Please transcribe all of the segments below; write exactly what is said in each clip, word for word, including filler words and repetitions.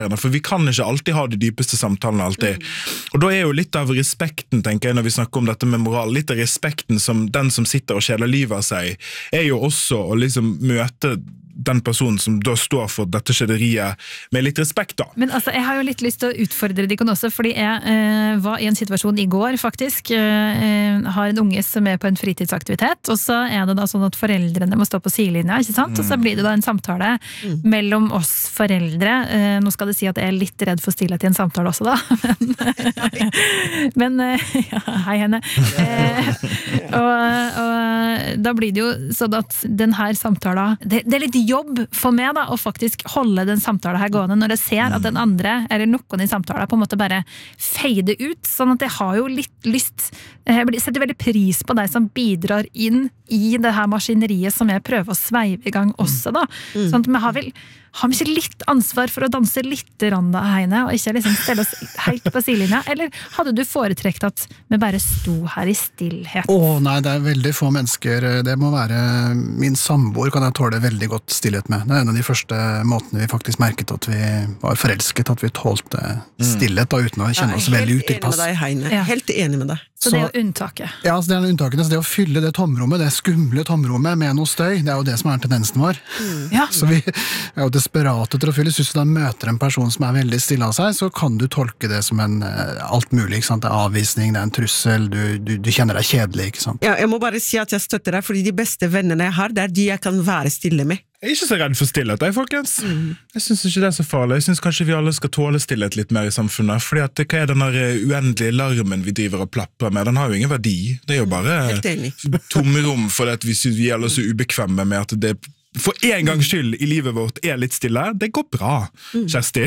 For vi kan ikke alltid ha de dypeste samtalene alltid. Mm. Og da er jo litt av respekten, tenker jeg, når vi snakker om dette med moral, litt av respekten som den som sitter og kjeder livet av seg, er jo også å liksom møte den personen som da står for dette skjederiet med litt respekt da. Men altså, jeg har jo litt lyst til å utfordre dere også, fordi jeg eh, var i en situasjon i går faktisk, eh, har en unge som er på en fritidsaktivitet, og så er det da sånn at foreldrene må stå på sidelinja, ikke sant? Mm. Og så blir det da en samtale mm. mellom oss foreldre. Eh, nå skal det si at jeg er litt redd for stillhet i en samtale også da, men, men eh, ja, hei henne. Eh, og, og da blir det jo sånn at den her samtalen, det, det er litt jobb for meg da, å faktisk holde den samtalen her gående når jeg ser at den andre, eller noen i samtalen, på en måte bare feider ut, sånn at jeg har jo litt lyst, jeg setter veldig pris på deg som bidrar inn i det her maskineriet som jeg prøver å sveive i gang også da, sånn at vi har vel har vi ikke litt ansvar for å danse litt randa Heine, og ikke liksom stelle oss helt på sidelinja, eller hadde du foretrekt at vi bare sto her i stillhet? Åh, nei, det er veldig få mennesker, det må være min samboer kan jeg tåle veldig godt stillhet med. Det er en av de første måtene vi faktisk merket at vi var forelsket, at vi tålte stillhet da, uten å kjenne oss veldig utilpass. Jeg er helt enig med deg, Heine. Ja. Helt enig med deg. Så, så det er jo unntaket? Ja, altså det er unntaket. Så det å fylle det tomrommet, det skumle tomrommet med noe støy, det er jo det som er tendensen vår. Mm. Ja. Så vi er jo desperate til å fylle. Hvis du da møter en person som er veldig stille av seg, så kan du tolke det som en alt mulig, ikke sant? Det er avvisning, det er en trussel, du, du, du kjenner deg kjedelig, ikke sant? Ja, jeg må bare si at jeg støtter deg, fordi de beste vennene jeg har, det er de jeg kan være stille med. Jeg er ikke så redd for stillhet, jeg, folkens. Mm. Jeg synes ikke det er så farlig. Jeg synes kanskje vi alle skal tåle stillhet litt mer i samfunnet, fordi at hva er den der uendelige larmen vi driver og plapper med? Den har jo ingen verdi. Det er jo bare tomrom for at vi synes vi er alle så ubekvemme med at det for en gangs skyld i livet vårt er litt stille. Det går bra, Kjersti.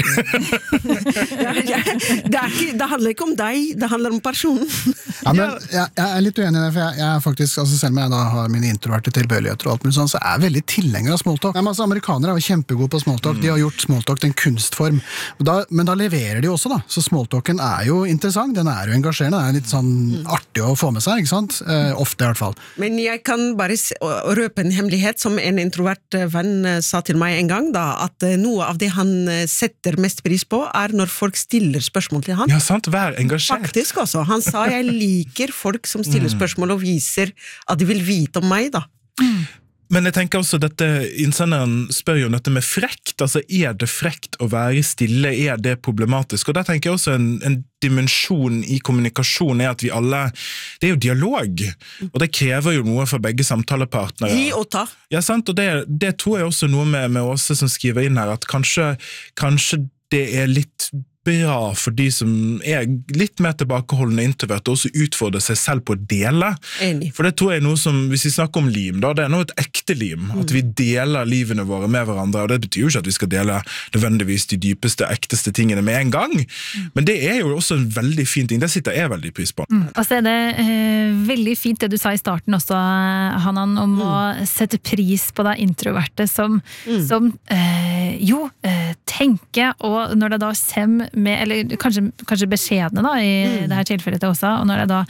ja, ja, det, er ikke, det handler ikke om deg, det handler om personen. ja, men jeg, jeg er litt uenig i det, for jeg, jeg er faktisk, altså selv om jeg da har mine introverte tilbøyeligheter og alt mulig sånn, så er jeg veldig tilhenger av smalltalk. Nei, men altså, amerikanere er jo kjempegode på smalltalk, de har gjort smalltalk til en kunstform, da, men da leverer de også da, så smalltalken er jo interessant, den er jo engasjerende, det er litt sånn artig å få med seg, ikke sant? Eh, ofte i hvert fall. Men jeg kan bare røpe en hemmelighet som en introvert venn sa til meg en gang da, at noe av det han setter mest pris på er når folk stiller spørsmål til han. Ja, sant, vær engasjert. Faktisk også. Han sa, jeg liker folk som stiller spørsmål og viser at de vil vite om meg da. Mm. Men jeg tenker også dette, innsenderen spør jo om dette med frekt, altså er det frekt å være stille, er det problematisk? Og der tenker jeg også en, en dimensjon i kommunikasjon er at vi alle, det er jo dialog, og det krever jo noe for begge samtalepartnere. Gi og ta. Ja, sant, og det, det tror jeg også noe med, med Åse som skriver inn her, at kanskje, kanskje det er litt bra for de som er litt mer tilbakeholdende introvert og også utfordrer seg selv på å dele. Enig. For det tror jeg er noe som, hvis vi snakker om lim, da, det er noe et ekte lim, mm. at vi deler livene våre med hverandre, og det betyr jo ikke at vi skal dele nødvendigvis de dypeste, ekteste tingene med en gang, mm. men det er jo også en veldig fin ting, det sitter jeg veldig pris på. Mm. Og så er det eh, veldig fint det du sa i starten også, Hanan, om mm. å sette pris på det introverte som, mm. som eh, jo, eh, tenker, og når det da kommer med, eller kanskje, kanskje beskjedene da, i mm. det her tilfellet også, og når jeg da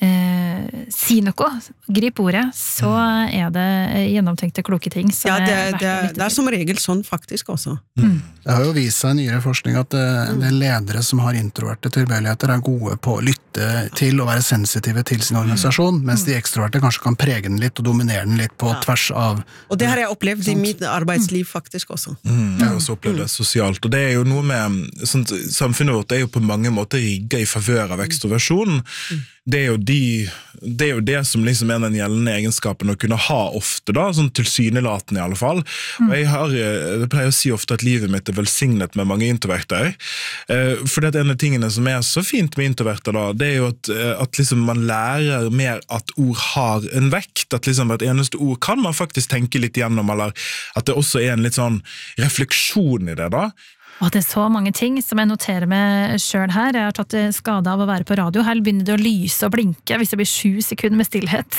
eh, sier noe, grip ordet, så er det gjennomtenkte kloke ting. Ja, det, er det, det er som regel sånn faktisk også. Mm. Det har jo vist seg i nyere forskning at uh, det ledere som har introverte tilbøyeligheter er gode på å lytte til og være sensitive til sin organisasjon, mm. mens de ekstroverte kanskje kan prege den litt og dominere den litt på ja. tvers av... Og det har jeg opplevd sånt. I mitt arbeidsliv faktisk også. Mm. Jeg har også opplevd det sosialt, og det er jo noe med sånt, samfunnet vårt er jo på mange måter rigget i favør av ekstroversjon. Det er jo de, det er jo det som liksom er den gjeldende egenskapen å kunne ha ofte da, sånn tilsynelatende i alle fall. Og jeg har, jeg pleier å si ofte at livet mitt er velsignet med mange introverter. For det er en av tingene som er så fint med introverter da, det er jo at, at liksom man lærer mer at ord har en vekt, at liksom et eneste ord kan man faktisk tenke litt gjennom, eller at det også er en litt sånn refleksjon i det da. Og det er så mange ting som jeg noterer meg selv her. Jeg har tatt skade av å være på radio. Her begynner det å lyse og blinke hvis det blir sju sekunder med stillhet.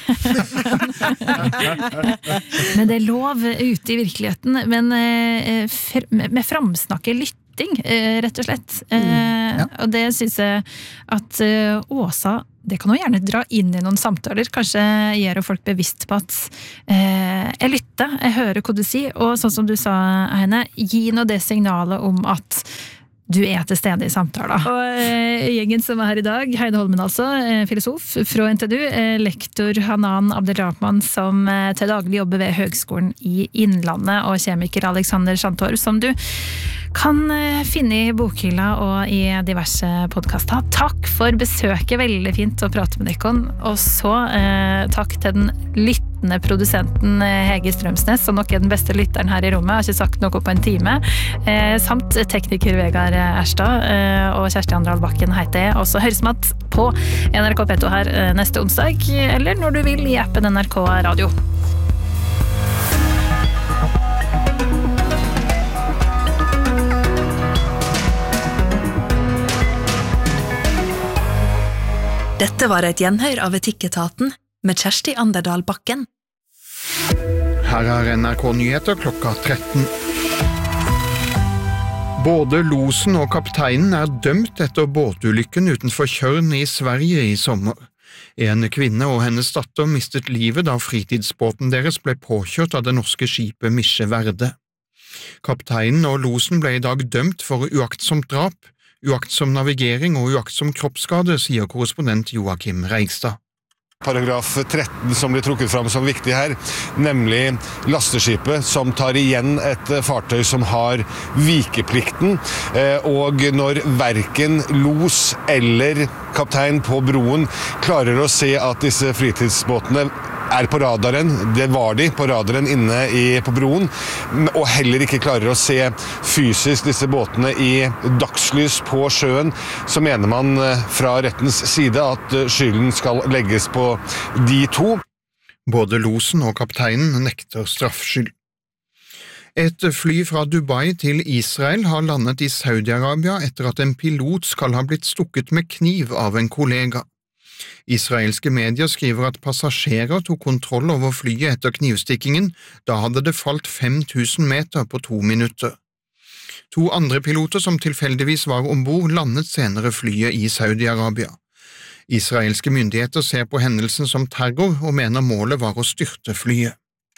Men det er lov ute i virkeligheten. Men med framsnakke lytting, rett og slett. Mm. Eh, Ja. Og det synes jeg at eh, Åsa, det kan hun gjerne dra inn i noen samtaler, kanskje gjør folk bevisst på at eh, jeg lytter, jeg hører hva du sier, og sånn som du sa, Heine, gi nå det signalet om at du er til stede i samtaler. Og eh, gjengen som er her i dag, Heine Holmen altså, eh, filosof fra N T N U, eh, lektor Hanan Abdelrahman som eh, til daglig jobber ved Høgskolen i Innlandet, og kjemiker Alexander Santor, som du kan eh, finne i bokhylla og i diverse podcaster. Takk for besøket, veldig fint å prate med dere. Og så eh, takk til den lyttende produsenten eh, Hege Strømsnes, som nok er den beste lytteren her i rommet, har ikke sagt noe på en time, eh, samt tekniker Vegard Erstad eh, og Kjersti Andral Bakken heter jeg. Også høres med på N R K P to her eh, neste onsdag, eller når du vil i appen N R K Radio. Dette var et gjenhør av Etikketaten med Kjersti Anderdal Bakken. Her er N R K Nyheter klokka tretten. Både losen og kapteinen er dømt etter båtulykken utenfor Tjørn i Sverige i sommer. En kvinne og hennes datter mistet livet da fritidsbåten deres ble påkjørt av det norske skipet Misje Verde. Kapteinen og losen ble i dag dømt for uaktsomt drap, uaktsom navigering og uaktsom kroppsskade, sier korrespondent Joakim Reigstad. Paragraf tretten som blir trukket fram som viktig her, nemlig lasteskipet som tar igjen et fartøy som har vikeplikten, og når hverken los eller kaptein på broen klarer å se at disse fritidsbåtene er på radaren, det var de på radaren inne i, på broen, og heller ikke klarer å se fysisk disse båtene i dagslys på sjøen, så mener man fra rettens side at skylden skal legges på de to. Både losen og kapteinen nekter straffskyld. Et fly fra Dubai til Israel har landet i Saudi-Arabia etter at en pilot skal ha blitt stukket med kniv av en kollega. Israelske medier skriver at passasjerer tok kontroll over flyet etter knivstikkingen, da hadde det falt fem tusen meter på to minutter. To andre piloter som tilfeldigvis var ombord landet senere flyet i Saudi-Arabia. Israelske myndigheter ser på hendelsen som terror og mener målet var å styrte flyet.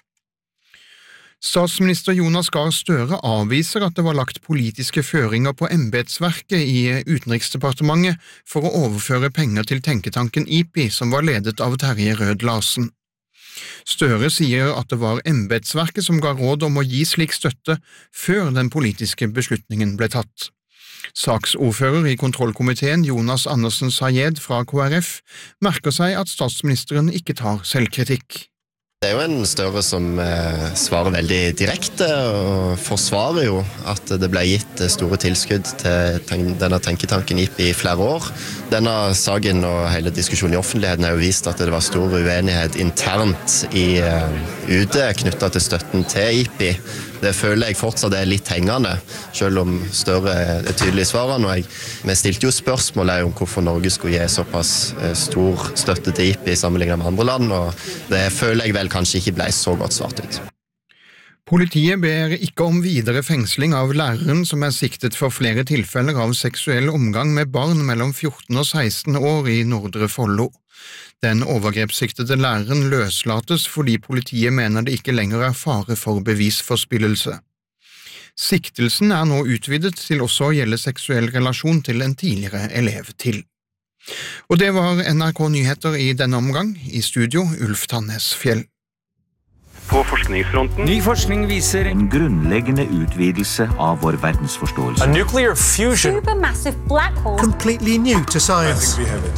Statsminister Jonas Gahr Støre avviser at det var lagt politiske føringer på embetsverket i Utenriksdepartementet for å overføre penger til tenketanken I P I, som var ledet av Terje Rød-Larsen. Støre sier at det var embetsverket som ga råd om å gi slik støtte før den politiske beslutningen ble tatt. Saksordfører i kontrollkomiteen Jonas Andersen Sayed fra K R F merker seg at statsministeren ikke tar selvkritikk. Det er jo en Støre som eh, svarer veldig direkte og forsvarer jo at det ble gitt store tilskudd til ten- denne tenketanken I P I i flere år. Denne saken og hele diskusjonen i offentligheten har jo vist at det var stor uenighet internt i eh, U D knyttet til støtten til I P I. Det føler jeg fortsatt er litt hengende, selv om Støre er tydelig i svarene. Og jeg, vi stilte jo spørsmål om hvorfor Norge skulle gi såpass eh, stor støtte til I P I sammenlignet med andre land, og det føler jeg vel kanskje ikke ble så godt svart ut. Politiet ber ikke om videre fengsling av læreren som er siktet for flere tilfeller av seksuell omgang med barn mellom fjorten og seksten år i Nordre Follo. Den overgrepssiktede læreren løslates fordi politiet mener det ikke lenger er fare for bevisforspillelse. Siktelsen er nå utvidet til også å gjelde seksuell relasjon til en tidligere elev til. Og det var N R K Nyheter i denne omgang. I studio Ulf Tannes Fjell. På forskningsfronten. Ny forskning viser en grunnleggende utvidelse av vår verdensforståelse. A nuclear fusion. Supermassive black hole. Completely new to science.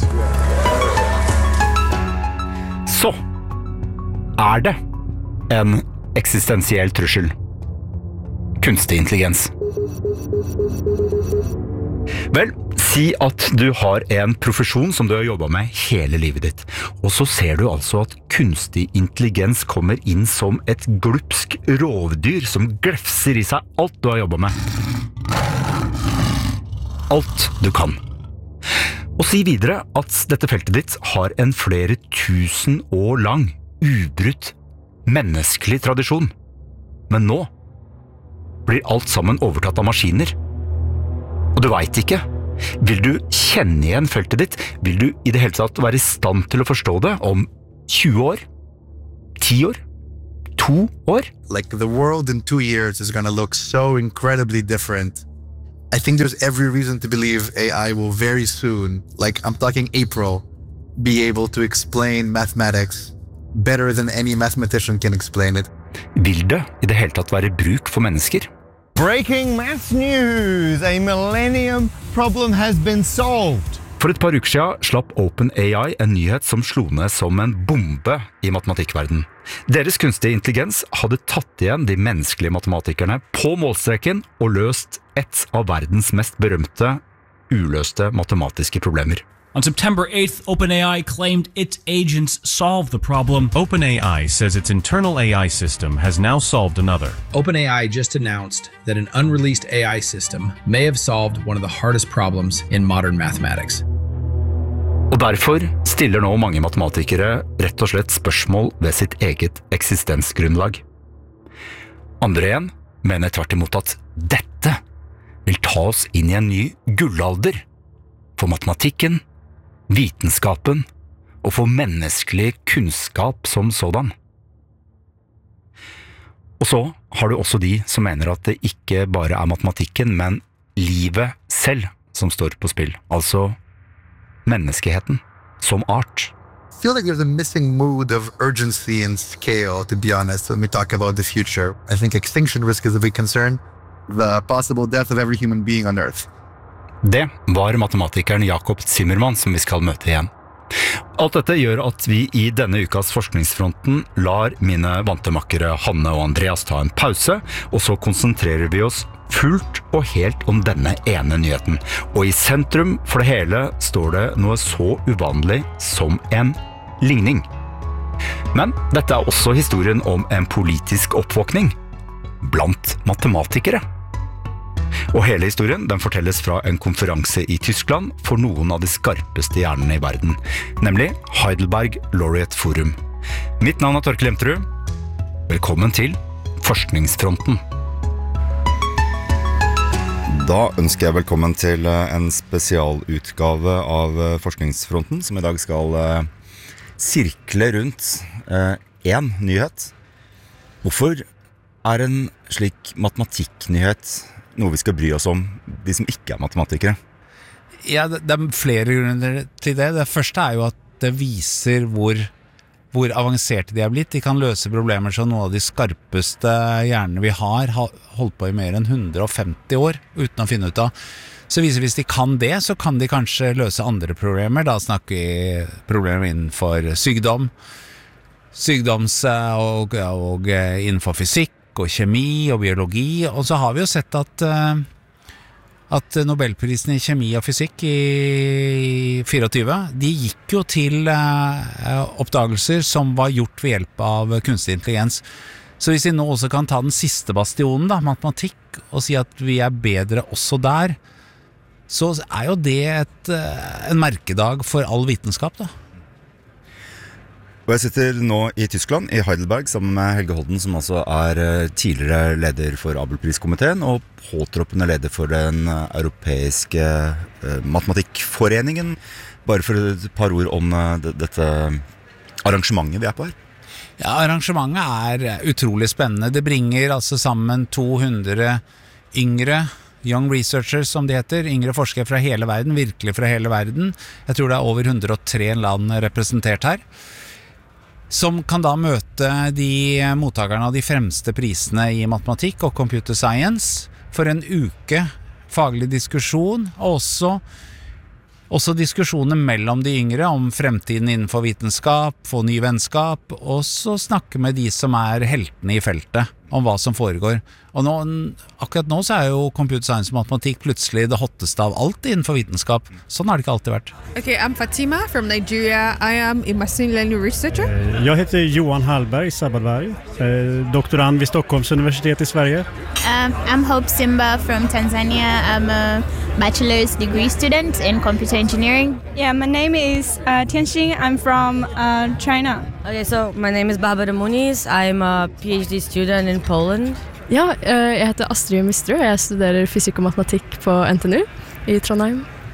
Så er det en eksistensiell trussel. Kunstig intelligens. Vel, si at du har en profesjon som du har jobbet med hele livet ditt, og så ser du altså at kunstig intelligens kommer inn som et glupsk rovdyr som glefser i seg alt du har jobbet med. Alt du kan. Og si videre at dette feltet ditt har en flere tusen år lang, ubrutt, menneskelig tradisjon. Men nå blir alt sammen overtatt av maskiner. Og du vet ikke Vil du kjenne igjen feltet ditt? Vil du I det hele tatt være I stand til å forstå det om tjue år? ti år? to år? Like the world in two years is going to look so incredibly different. I think there's every reason to believe A I will very soon, like I'm talking April, be able to explain mathematics better than any mathematician can explain it. Vil det I det hele tatt være bruk for mennesker? Breaking maths news! A millennium problem has been solved! For et par uker siden slapp OpenAI en nyhet som slo ned som en bombe I matematikkverden. Deres kunstige intelligens hadde tatt igjen de menneskelige matematikerne på målstreken og løst et av verdens mest berømte, uløste matematiske problemer. On September eighth, OpenAI claimed its agents solved the problem. OpenAI says its internal A I system has now solved another. OpenAI just announced that an unreleased A I system may have solved one of the hardest problems in modern mathematics. Og derfor stiller nå mange matematikere rett og slett spørsmål ved sitt eget eksistensgrunnlag. Andre igjen mener tvert imot at dette vil ta oss inn I en ny gullalder for matematikken, vitenskapen og for menneskelig kunnskap som sådan. Og så har du også de som mener at det ikke bare er matematikken, men livet selv som står på spill, altså menneskeheten som art. I feel like there's a missing mood of urgency and scale, to be honest, when we talk about the future. I think extinction risk is a big concern, the possible death of every human being on Earth. Det var matematikeren Jakob Zimmermann som vi skal møte igjen. Alt dette gjør at vi I denne ukas forskningsfronten lar mine vantemakkere Hanne og Andreas ta en pause, og så konsentrerer vi oss fullt og helt om denne ene nyheten. Og I sentrum for det hele står det noe så uvanlig som en ligning. Men dette er også historien om en politisk oppvåkning blant matematikere. Og hele historien den fortelles fra en konferanse I Tyskland for noen av de skarpeste hjernene I verden, nemlig Heidelberg Laureate Forum. Mitt navn er Torkel Lemterud. Velkommen til Forskningsfronten. Da ønsker jeg velkommen til en spesialutgave av Forskningsfronten, som I dag skal sirkle rundt en nyhet. Hvorfor er en slik matematikknyhet noe vi skal bry oss om, de som ikke er matematikere? Ja, det, det er flere grunner til det. Det første er jo at det viser hvor, hvor avanserte de er blitt. De kan løse problemer som noen av de skarpeste hjernene vi har, har holdt på I mer enn hundre og femti år uten å finne ut av. Så viser hvis de kan det, så kan de kanskje løse andre problemer. Da snakker vi problemer innenfor sykdom, sykdoms- og, og innenfor fysikk, og kjemi og biologi, og så har vi jo sett at, at Nobelprisen I kjemi og fysikk I tjuefire, de gikk jo til oppdagelser som var gjort ved hjelp av kunstig intelligens. Så hvis vi nå også kan ta den siste bastionen, da, matematikk, og si at vi er bedre også der, så er jo det et, en merkedag for all vitenskap, da. Og jeg sitter nå I Tyskland, I Heidelberg, sammen med Helge Holden, som altså er tidligere leder for Abelpriskomiteen og påtroppende leder for den europeiske matematikkforeningen. Bare for et par ord om dette arrangementet vi er på her. Ja, arrangementet er utrolig spennende. Det bringer altså sammen to hundre yngre young researchers, som de heter, yngre forskere fra hele verden, virkelig fra hele verden. Jeg tror det er over hundre og tre land representert her, som kan da møte de mottakerne av de fremste prisene I matematikk og computer science for en uke faglig diskusjon, og også, også diskusjoner mellom de yngre om fremtiden innenfor vitenskap, få ny vennskap, og så snakke med de som er heltene I feltet om hva som foregår. Og nå, akkurat nå så er jo computer science og matematikk plutselig det hotteste av alt innenfor vitenskap. Sånn har det ikke alltid vært. Okay, I'm Fatima from Nigeria. I am a machine learning researcher. Jag heter Johan Hallberg Sabadberg, doktorand vid Stockholms universitet I Sverige. Um, I'm Hope Simba from Tanzania. I'm a bachelor's degree student in computer engineering. Yeah, my name is uh, Tianxing. I'm from uh, China. Okay, so my name is Barbara Muniz. I'm a PhD student in Poland. Ja, jeg heter Astrid Mistrø. Jeg studerer fysikk og matematikk på N T N U I Trondheim.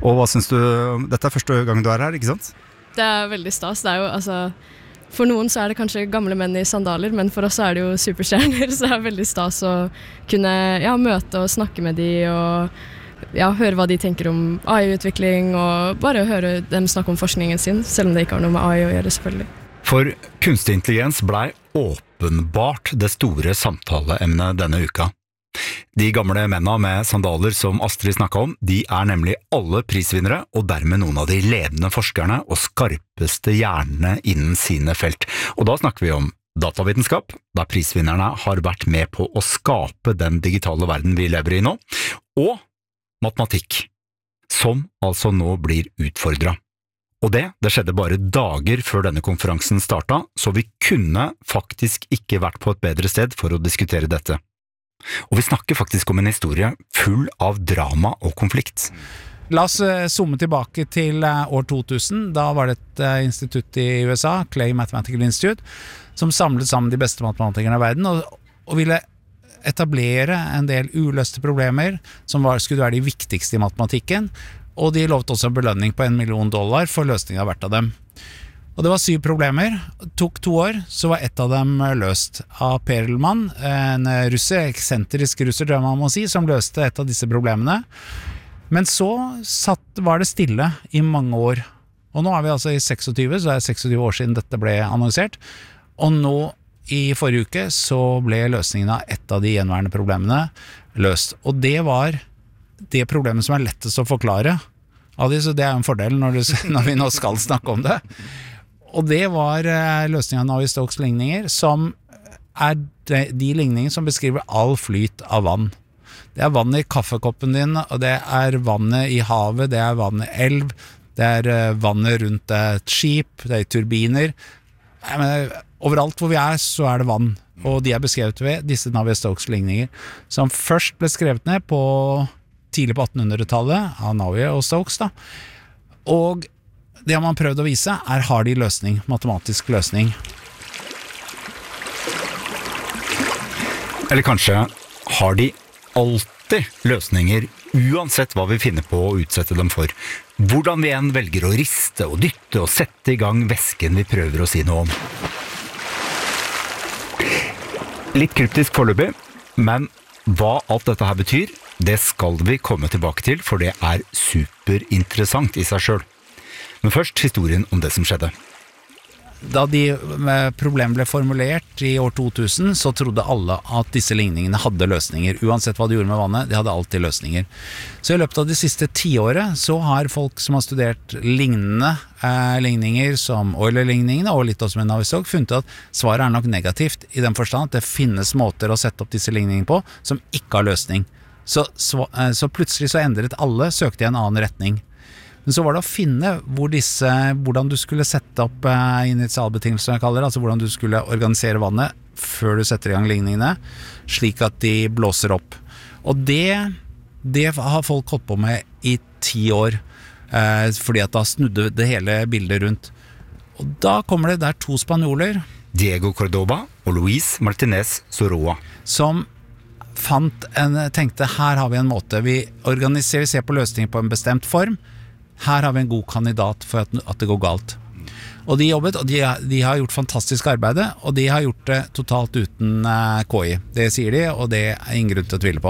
Og hva synes du, dette er første gang du er her, ikke sant? Det er veldig stas, det er jo, altså, for noen så er det kanskje gamle menn i sandaler, men for oss er det jo superstjerner, så det er veldig stas å kunne ja, møte og snakke med de, og ja, høre hva de tenker om A I-utvikling, og bare høre dem snakke om forskningen sin, selv om det ikke har noe med A I å gjøre, selvfølgelig. For kunstig intelligens ble åpenbart det store samtaleemnet denne uka. De gamle mennene med sandaler som Astrid snakket om, de er nemlig alle prisvinnere, og dermed noen av de ledende forskerne og skarpeste hjernene innen sine felt. Og da snakker vi om datavitenskap, der prisvinnerne har vært med på å skape den digitale verden vi lever i nå, og matematikk, som altså nå blir utfordret. Og det, det skjedde bare dager før denne konferansen startet, så vi kunne faktisk ikke vært på et bedre sted for å diskutere dette. Og vi snakker faktisk om en historie full av drama og konflikt. La oss zoome tilbake til år to tusen. Da var det et institutt i U S A, Clay Mathematical Institute, som samlet sammen de beste matematikerne i verden, og, og ville etablere en del uløste problemer som var, skulle være de viktigste i matematikken, og de lovte også en belønning på en million dollar for løsningen av hvert av dem. Og det var syv problemer. Det tok to år, så var ett av dem løst av Perelman, en russer, eksentrisk russer, drømmer man må si, som løste et av disse problemene. Men så satt, var det stille i mange år. Og nå er vi altså i tjueseks, så det er tjueseks år siden dette ble annonsert. Og nå, i forrige uke, så ble løsningen av ett av de gjenværende problemene løst. Og det var det problemet som er lettest å forklare av de, så det er en fordel når, du, når vi nå skal snakke om det. Og det var løsningen av Navier-Stokes ligninger, som er de, de ligningene som beskriver all flyt av vann. Det er vannet i kaffekoppen din, og det er vannet i havet, det er vannet i elv, det er vannet rundt et skip, det er turbiner. Jeg mener, overalt hvor vi er, så er det vann, og de er beskrevet ved disse Navier-Stokes ligninger, som først ble skrevet ned på tidlig på attenhundretallet av Navier og Stokes da. Og det man har prøvd å vise er har de løsning, matematisk løsning. Eller kanskje har de alltid løsninger uansett hva vi finner på å utsette dem for. Hvordan vi enn velger å riste og dytte og sette i gang væsken vi prøver å si noe om. Litt kryptisk foreløpig, men hva alt dette her betyr, det skal vi komme tilbake til, for det er superinteressant i seg selv. Men først historien om det som skjedde. Da de problemene ble formulert i år to tusen, så trodde alle at disse ligningene hadde løsninger. Uansett hva de gjorde med vannet, de hadde alltid løsninger. Så i løpet av de siste tiåret, så har folk som har studert lignende eh, ligninger, som Euler-ligningene, og litt også med Navier-Stokes, funnet at svaret er nok negativt, i den forstand at det finnes måter å sette opp disse ligningene på, som ikke har løsning. Så, så, så plutselig så endret alle, søkte i en annen retning. Men så var det å finne hvor disse, hvordan du skulle sette opp eh, initialbetingelser, som jeg kaller det, altså hvordan du skulle organisere vannet før du setter i gang ligningene, slik at de blåser opp. Og det, det har folk holdt på med i ti år, eh, fordi at da snudde det hele bildet rundt. Og da kommer det der to spanjoler, Diego Cordoba og Luis Martinez Soroa, som fant en, tenkte, her har vi en måte, vi organiserer, vi ser på løsninger på en bestemt form, her har vi en god kandidat for at, at det går galt. Og de jobbet, og de, de har gjort fantastisk arbeid, og de har gjort det totalt uten uh, K I. Det sier de, og det er ingen grunn til å tvile på.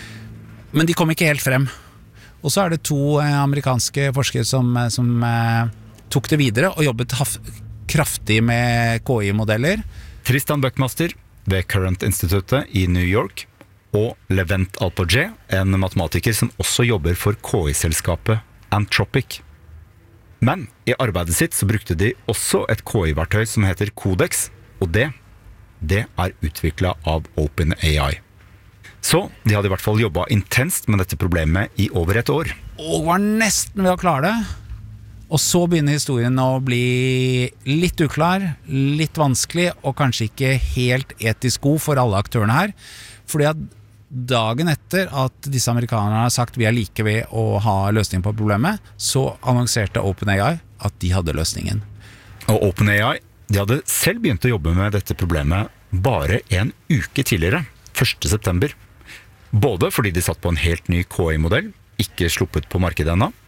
Men de kom ikke helt frem. Og så er det to uh, amerikanske forskere som, uh, som uh, tok det videre, og jobbet haf- kraftig med K I-modeller. Tristan Buckmaster ved Current-instituttet i New York, og Levent Alpogé, en matematiker som også jobber for K I-selskapet Anthropic. Men i arbeidet sitt så brukte de også et K I-verktøy som heter Codex, og det, det er utviklet av OpenAI. Så de hadde i hvert fall jobbet intenst med dette problemet i over et år. Og var nesten ved å klare det. Og så begynner historien å bli litt uklar, litt vanskelig, og kanskje ikke helt etisk god for alle aktørene her. Fordi at dagen etter at disse amerikanerne har sagt vi er like ved å ha løsning på problemet, så annonserte OpenAI at de hadde løsningen. Og OpenAI, de hadde selv begynt å jobbe med dette problemet bare en uke tidligere, første september. Både fordi de satt på en helt ny K I-modell, ikke sluppet på markedet ennå,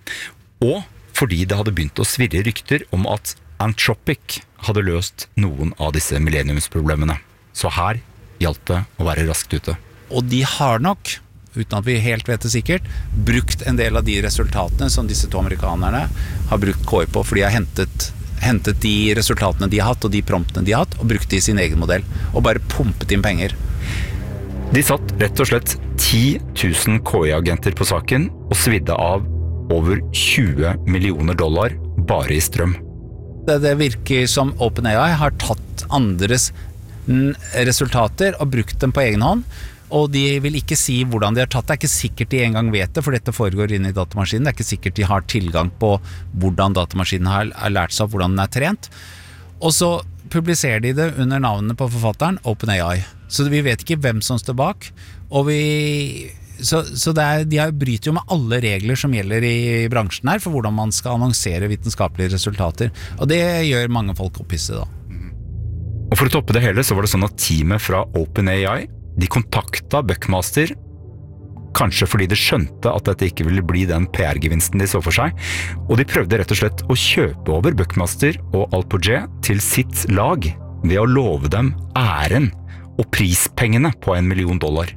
Og fordi det hadde begynt å svirre rykter om at Anthropic hadde løst noen av disse millenniumsproblemene. Så her gjaldt det å være raskt ute. Og de har nok, uten at vi helt vet det sikkert, brukt en del av de resultatene som disse to amerikanerne har brukt K I på, for de har hentet, hentet de resultatene de har hatt, og de promptene de har hatt, og brukt de i sin egen modell, og bare pumpet inn penger. De satt rett og slett ti tusen K I-agenter på saken, og svidde av over tjue millioner dollar bare i strøm. Det, det virker som OpenAI har tatt andres resultater og brukt dem på egen hånd, og de vil ikke si hvordan de har tatt det. Det er ikke sikkert de engang vet det, for dette foregår inn i datamaskinen. Det er ikke sikkert de har tilgang på hvordan datamaskinen har, har lært seg, hvordan den er trent. Og så publiserer de det under navnet på forfatteren, OpenAI. Så vi vet ikke hvem som står bak, og vi... Så, så det er, de har bryter jo med alle regler som gjelder i bransjen her for hvordan man skal annonsere vitenskapelige resultater, og det gjør mange folk opphisse da. Og for å toppe det hele så var det sånn at teamet fra OpenAI, de kontakta Buckmaster, kanskje fordi de skjønte at dette ikke ville bli den P R-gevinsten de så for seg, og de prøvde rett og slett å kjøpe over Buckmaster og Alpogé til sitt lag ved å love dem æren og prispengene på en million dollar.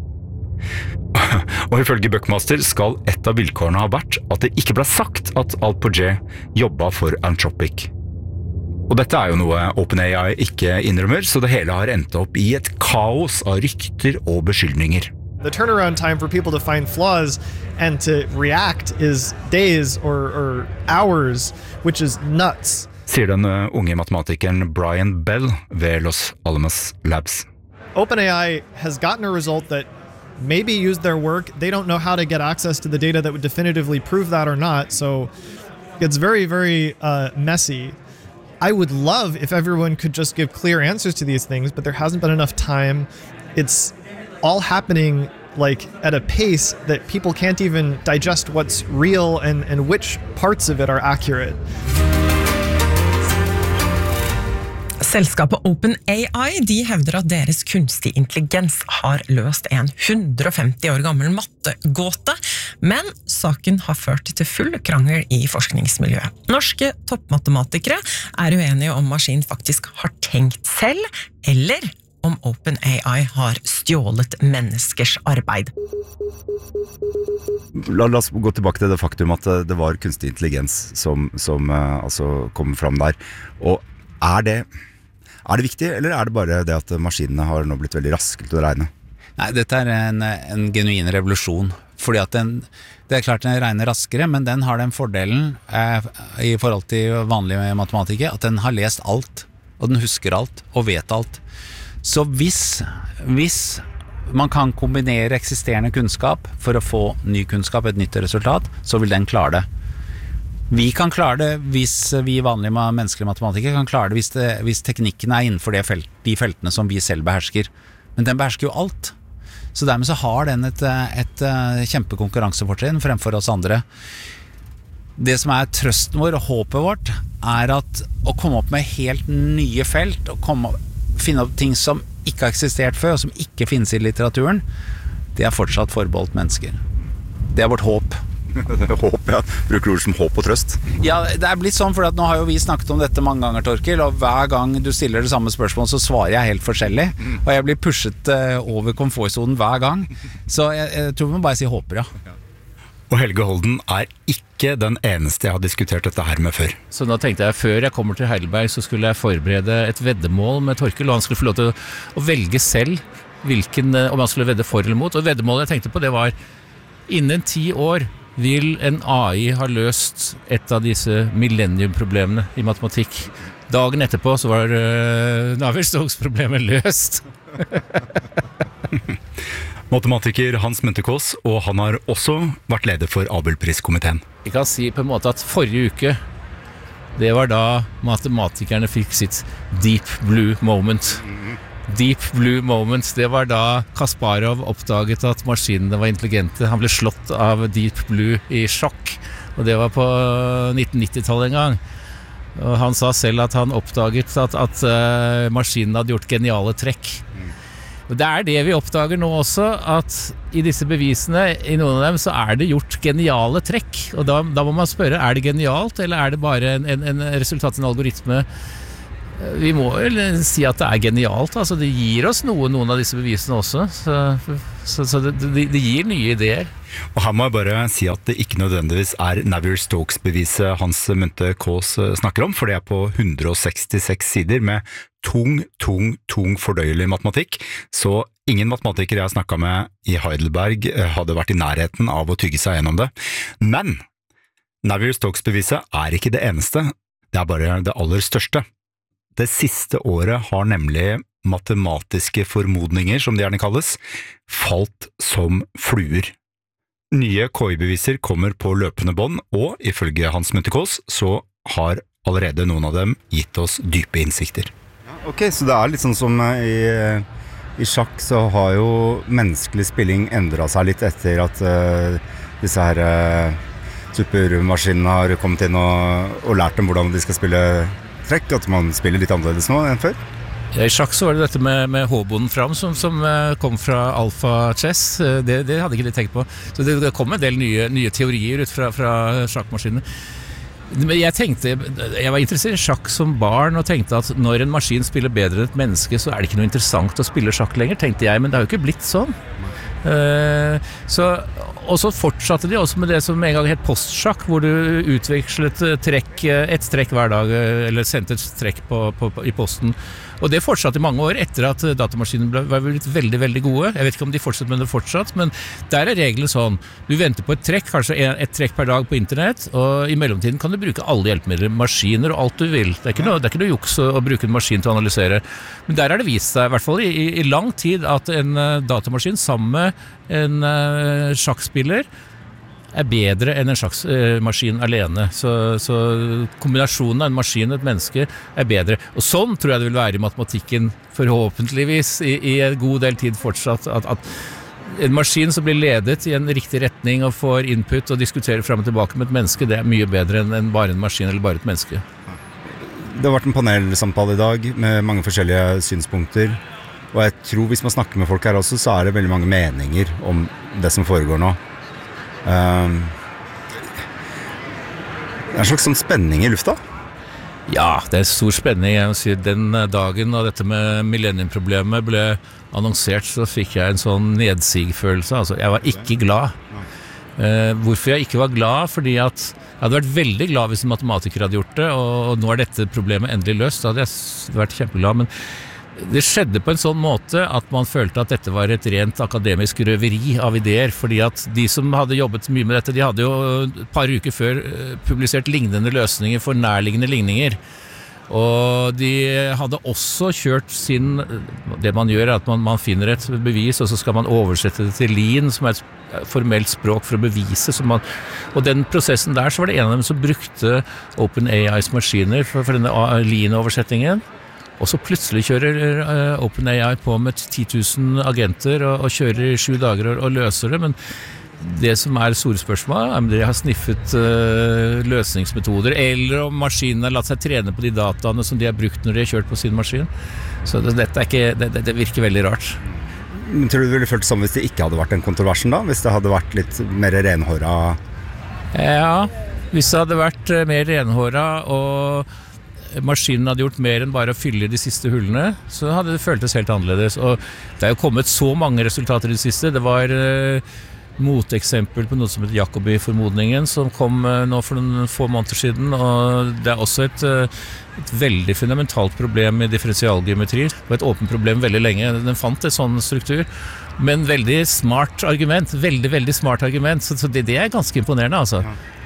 Og ifølge Buckmaster skal et av vilkårene ha vært at det ikke ble sagt at Alpogé jobba for Anthropic. Og dette er jo noe OpenAI ikke innrømmer, så det hele har endt opp i et kaos av rykter og beskyldninger. The turnaround time for people to find flaws and to react is days or, or hours, which is nuts. Sier den unge matematikeren Brian Bell ved Los Alamos Labs. OpenAI has gotten a result that maybe used their work. They don't know how to get access to the data that would definitively prove that or not. So it's very, very uh, messy. I would love if everyone could just give clear answers to these things, but there hasn't been enough time. It's all happening like at a pace that people can't even digest what's real and, and which parts of it are accurate. Selskapet OpenAI de hevder at deres kunstig intelligens har løst en hundre og femti år gammel mattegåte, men saken har ført til full krangel i forskningsmiljøet. Norske toppmatematikere er uenige om maskinen faktisk har tenkt selv, eller om OpenAI har stjålet menneskers arbeid. La oss gå tilbake til det faktum at det var kunstig intelligens som, som altså, kom fram der. Og er det... Er det viktig, eller er det bare det at maskinene har nå blitt veldig raske til å regne? Nei, dette er en, en genuin revolusjon, fordi at den, det er klart den regner raskere, men den har den fordelen eh, i forhold til vanlige matematikker, at den har lest alt, og den husker alt, og vet alt. Så hvis, hvis man kan kombinere eksisterende kunnskap for å få ny kunnskap, et nytt resultat, så vil den klare det. Vi kan klare det hvis vi vanlige menneskelige matematikere kan klare det hvis, det, hvis teknikken er innenfor det felt, de feltene som vi selv behersker. Men den behersker jo alt. Så dermed så har den et, et, et kjempekonkurransefortrinn fremfor oss andre. Det som er trøsten vår og håpet vårt er at å komme opp med helt nye felt og komme, finne opp ting som ikke har eksistert før og som ikke finnes i litteraturen, det er fortsatt forbeholdt mennesker. Det er vårt håp. Håp, ja. Bruker ord som håp og trøst. Ja, det er blitt sånn, for at nå har jo vi snakket om dette mange ganger, Torkel, og hver gang du stiller det samme spørsmål, så svarer jeg helt forskjellig, og jeg blir pushet uh, over komfortzonen hver gang. Så jeg, jeg tror vi må bare si håper, ja. Og Helge Holden er ikke den eneste jeg har diskutert dette her med før. Så da tenkte jeg, før jeg kommer til Heidelberg, så skulle jeg forberede et veddemål med Torkel, og han skulle få lov til å, å velge selv hvilken, om han skulle vedde for eller mot. Og veddemålet jeg tenkte på, det var innen ti år vil en A I ha løst et av disse millennium-problemene i matematikk. Dagen etterpå så var uh, Navier-Stokes-problemet løst. Matematiker Hans Munterkaas, og han har også vært leder for Abelpriskomiteen. Jeg kan si på en måte at forrige uke, det var da matematikerne fikk sitt deep blue moment. Deep blue moment, det var da Kasparov oppdaget at maskinene var intelligente. Han ble slått av Deep Blue i sjokk, og det var på nitten nitti-tallet en gang. Og han sa selv at han oppdaget at, at uh, maskinene hadde gjort geniale trekk. Og det er det vi oppdager nå også, at i disse bevisene, i noen av dem, så er det gjort geniale trekk. Og da, da må man spørre, er det genialt, eller er det bare en, en, en resultat av en algoritme? Vi må vel si at det er genialt, altså det gir oss noe, noen av disse bevisene også, så, så, så det, det, det gir nye ideer. Og her må jeg bare si at det ikke nødvendigvis er Navier-Stokes-beviset Hans Munthe-Kaas snakker om, for det er på hundre og sekstiseks sider med tung, tung, tung fordøyelig matematikk, så ingen matematikere jeg snakket med i Heidelberg hadde vært i nærheten av å tygge seg gjennom det. Men Navier-Stokes-beviset er ikke det eneste, det er bare det aller største. Det siste året har nemlig matematiske formodninger, som det gjerne kalles, falt som fluer. Nye K I-beviser kommer på løpende bånd, og ifølge Hans Munthe-Kaas så har allerede noen av dem gitt oss dype innsikter. Ok, så det er litt sånn som i, i sjakk så har jo menneskelig spilling endret seg litt etter at uh, disse her uh, supermaskinene har kommet inn og, og lært dem hvordan de skal spille trekk, at man spiller litt annerledes nå enn før. I sjakk så var det dette med, med H-bonden fram som, som kom fra Alpha Chess, det, det hadde ikke de tenkt på. Så det, det kom en del nye, nye teorier ut fra, fra sjakkmaskinene. Men jeg tenkte, jeg var interessert i sjakk som barn og tenkte at når en maskin spiller bedre enn et menneske, så er det ikke noe interessant å spille sjakk lenger, tenkte jeg, men det har jo ikke blitt sånn. Uh, så, og så fortsatte de også med det som en gang het postsjakk, hvor du utvekslet trekk, et trekk hver dag, eller sendte et trekk på, på, på, i posten. Og det fortsatte i mange år etter at datamaskinen ble, var blitt veldig, veldig gode. Jeg vet ikke om de fortsetter med det fortsatt, men der er reglene sånn. Du venter på et trekk, kanskje et trekk per dag på internett, og i mellomtiden kan du bruke alle hjelpemidler, maskiner og alt du vil. Det er ikke noe, det er ikke noe juks å, å bruke en maskin til å analysere. Men der er det vist seg, i hvert fall i, i, i lang tid, at en uh, datamaskin sammen med en uh, sjakkspiller er bedre enn en sjakkmaskin uh, alene. Så, så kombinasjonen av en maskin og et menneske er bedre. Og sånn tror jeg det vil være i matematikken, forhåpentligvis, i, i en god del tid fortsatt, at, at en maskin som blir ledet i en riktig retning og får input og diskuterer frem og tilbake med et menneske, det er mye bedre enn, enn bare en maskin eller bare et menneske. Det har vært en panelsamtale i dag med mange forskjellige synspunkter, og jeg tror hvis man snakker med folk her også, så er det veldig mange meninger om det som foregår nå. Um, det er en slags sånn spenning i lufta. Ja, det er stor spenning. Jeg må si, den dagen da dette med millenniumproblemet ble annonsert, så fikk jeg en sånn nedsigfølelse. Altså, jeg var ikke glad. Uh, hvorfor jeg ikke var glad? Fordi at jeg hadde vært veldig glad hvis en matematiker hadde gjort det, og, og nå er dette problemet endelig løst. Da hadde jeg vært kjempeglad, men det skjedde på en sånn måte at man følte at dette var et rent akademisk røveri av ideer, fordi at de som hadde jobbet mye med dette, de hadde jo et par uker før publisert lignende løsninger for nærliggende ligninger. Og de hadde også kjørt sin, det man gjør er at man, man finner et bevis, og så skal man oversette det til Lean, som er et formelt språk for å bevise. Så man, og den prosessen der, så var det en av dem som brukte OpenAIs maskiner for, for denne Lean-oversettingen. Og så plutselig kjører uh, OpenAI på med ti tusen agenter og, og kjører i sju dager og, og løser det, men det som er store spørsmål er om de har sniffet uh, løsningsmetoder, eller om maskinen har latt seg trene på de dataene som de har brukt når de har kjørt på sin maskin. Så det, dette er ikke, det, det virker veldig rart. Men tror du det ville følt sånn hvis det ikke hadde vært en kontroversen da? Hvis det hadde vært litt mer renhåra? Ja, hvis det hadde vært mer renhåra og maskinen hadde gjort mer enn bare å fylle de siste hullene, så hadde det føltes helt annerledes. Og det er jo kommet så mange resultater i det siste. Det var uh, moteksempel på noe som heter Jacobi-formodningen, som kom uh, nå for noen få måneder siden, og det er også et, uh, et veldig fundamentalt problem med differensialgeometri, og et åpent problem veldig lenge. Den fant en sånn struktur, men veldig smart argument, veldig, veldig smart argument, så, så det, det er ganske imponerende, altså.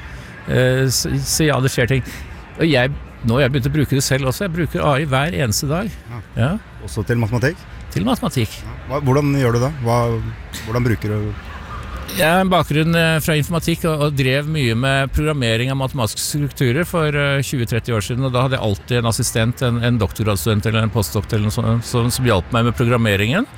Uh, så, så ja, det skjer ting. Og jeg Nå har jeg begynt å bruke det selv også. Jeg bruker A I hver eneste dag. Ja. Ja. Også til matematikk? Til matematikk. Ja. Hvordan gjør du det? Hva, hvordan bruker du? Jeg har en bakgrunn fra informatikk og, og drev mye med programmering av matematiske strukturer for tjue til tretti år siden, og da hadde jeg alltid en assistent, en, en doktorgradsstudent eller en postdoc eller noe sånt, som, som hjalp meg med programmeringen.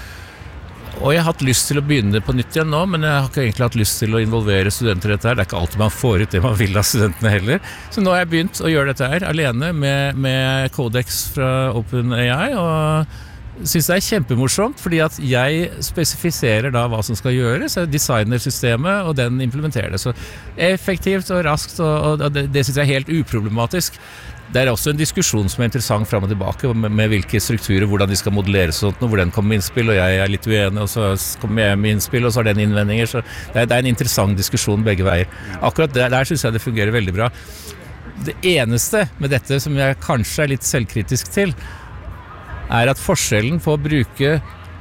Og jeg har hatt lyst til å begynne på nytt igjen nå, men jeg har ikke egentlig hatt lyst til å involvere studenter i dette her. Det er ikke alltid man får ut det man vil av studentene heller. Så nå har jeg begynt å gjøre dette her alene med, med Codex fra OpenAI, og synes det er kjempemorsomt, fordi at jeg spesifiserer da hva som skal gjøres, jeg designer systemet, og den implementerer det. Så effektivt og raskt, og, og det, det synes jeg er helt uproblematisk. Det er også en diskusjon som er interessant frem og tilbake, med, med hvilke strukturer, hvordan de skal modelleres og sånt, og hvor den kommer med innspill, og jeg er litt uenig, og så kommer jeg med innspill, og så har den innvendinger, så det er, det er en interessant diskusjon begge veier. Akkurat der, der synes jeg det fungerer veldig bra. Det eneste med dette som jeg kanskje er litt selvkritisk til, er at forskjellen på å bruke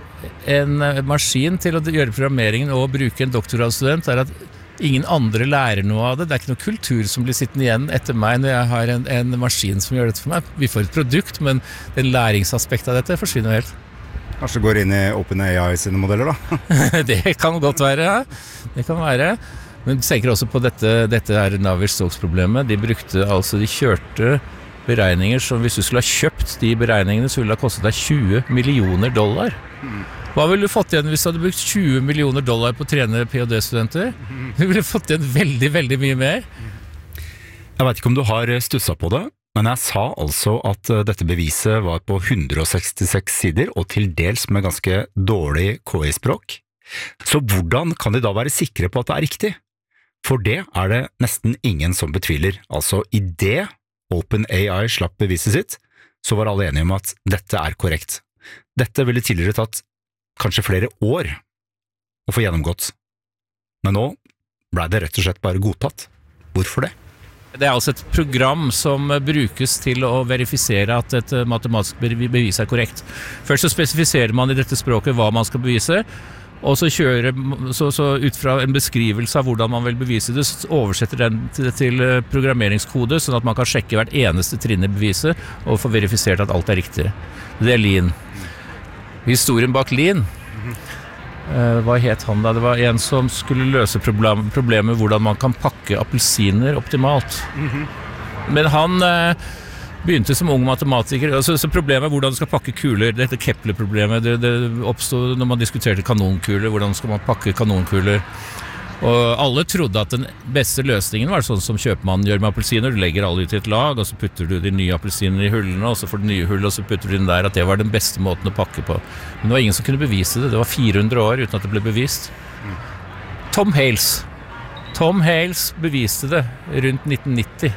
en maskin til å gjøre programmeringen og bruke en doktorgradsstudent er at ingen andre lærer noe av det. Det er ikke noe kultur som blir sittende igjen etter meg når jeg har en, en maskin som gjør dette for meg. Vi får et produkt, men den læringsaspektet av dette forsvinner helt. Kanskje går inn i OpenAI sine modeller da? Det kan godt være, ja. Det kan være. Men du tenker også på dette, dette her Navier-Stokes-problemet. De brukte, altså de kjørte beregninger som hvis du skulle ha kjøpt de beregningene, så ville det ha kostet deg tjue millioner dollar. Hva ville du fått igjen hvis du hadde brukt tjue millioner dollar på å trene PhD-studenter? Du ville fått igjen veldig, veldig mye mer. Jeg vet ikke om du har stusset på det, men jeg sa altså at dette beviset var på hundre og sekstiseks sider, og til dels med ganske dårlig K I-språk. Så hvordan kan de da være sikre på at det er riktig? For det er det nesten ingen som betviler. Altså, i det OpenAI slapp beviset sitt, så var alle enige om at dette er korrekt. Dette ville tidligere tatt kanskje flere år å få gjennomgått. Men nå ble det rett og slett bare godtatt. Hvorfor det? Det er altså et program som brukes til å verifisere at et matematisk bevis er korrekt. Først så spesifiserer man i dette språket hva man skal bevise, og så kjører, så, så ut fra en beskrivelse av hvordan man vil bevise det, så oversetter den til, til programmeringskode, sånn at man kan sjekke hvert eneste trinn i beviset, og få verifisert at alt er riktig. Det er Lean. Historien bak Lean, uh, hva het han da? Det var en som skulle løse problem, problemet hvordan man kan pakke appelsiner optimalt. Mm-hmm. Men han uh, begynte som ung matematiker, altså, så problemet er hvordan du skal pakke kuler. Dette Kepler-problemet, det, det oppstod når man diskuterte kanonkuler, hvordan skal man pakke kanonkuler. Og alle trodde at den beste løsningen var sånn som kjøpmannen gjør med appelsiner. Du legger alle ut i et lag, og så putter du de nye appelsiner i hullene, og så får du nye hull, og så putter du den der, at det var den beste måten å pakke på. Men det var ingen som kunne bevise det. Det var fire hundre år uten at det ble bevist. Tom Hales. Tom Hales beviste det rundt nitten nitti.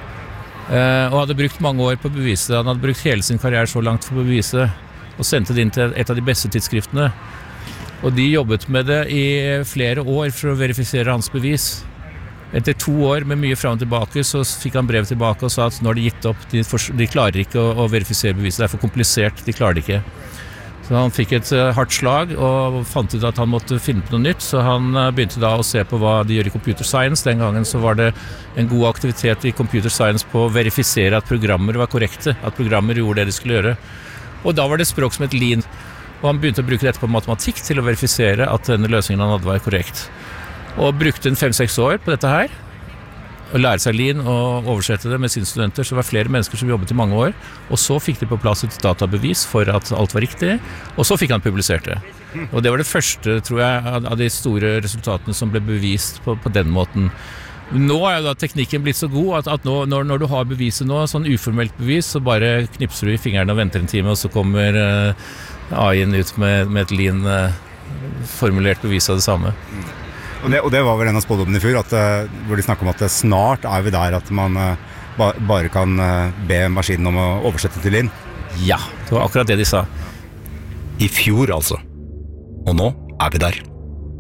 Uh, og hadde brukt mange år på å bevise det. Han hadde brukt hele sin karriere så langt for å bevise det, og sendte det inn til et av de beste tidsskriftene. Og de jobbet med det i flere år for å verifisere hans bevis. Etter to år med mye frem og tilbake, så fikk han brev tilbake og sa at nå har de gitt opp, de, for, de klarer ikke å, å verifisere beviset, det er for komplisert, de klarer det ikke. Så han fikk et uh, hardt slag og fant ut at han måtte finne på noe nytt, så han uh, begynte da å se på hva de gjør i computer science. Den gangen så var det en god aktivitet i computer science på å verifisere at programmer var korrekte, at programmer gjorde det de skulle gjøre. Og da var det språk som het Lean, og han begynte å bruke dette på matematikk til å verifisere at denne løsningen han hadde var korrekt. Og brukte en fem-seks år på dette her, og lære seg Lean og oversette det med sine studenter, så det var flere mennesker som jobbet i mange år, og så fikk de på plass et databevis for at alt var riktig, og så fikk han publisert det. Og det var det første, tror jeg, av de store resultatene som ble bevist på, på den måten. Nå er jo da teknikken blitt så god at, at nå, når, når du har beviset nå, sånn uformelt bevis, så bare knipser du i fingrene og venter en time, og så kommer uh, A I-en ut med, med et Lean uh, formulert bevis av det samme. Og det, og det var vel en av spådommene i fjor, at, uh, hvor de snakker om at uh, snart er vi der at man uh, ba, bare kan uh, be maskinen om å oversette til Lean. Ja, det var akkurat det de sa. I fjor altså. Og nå er vi der.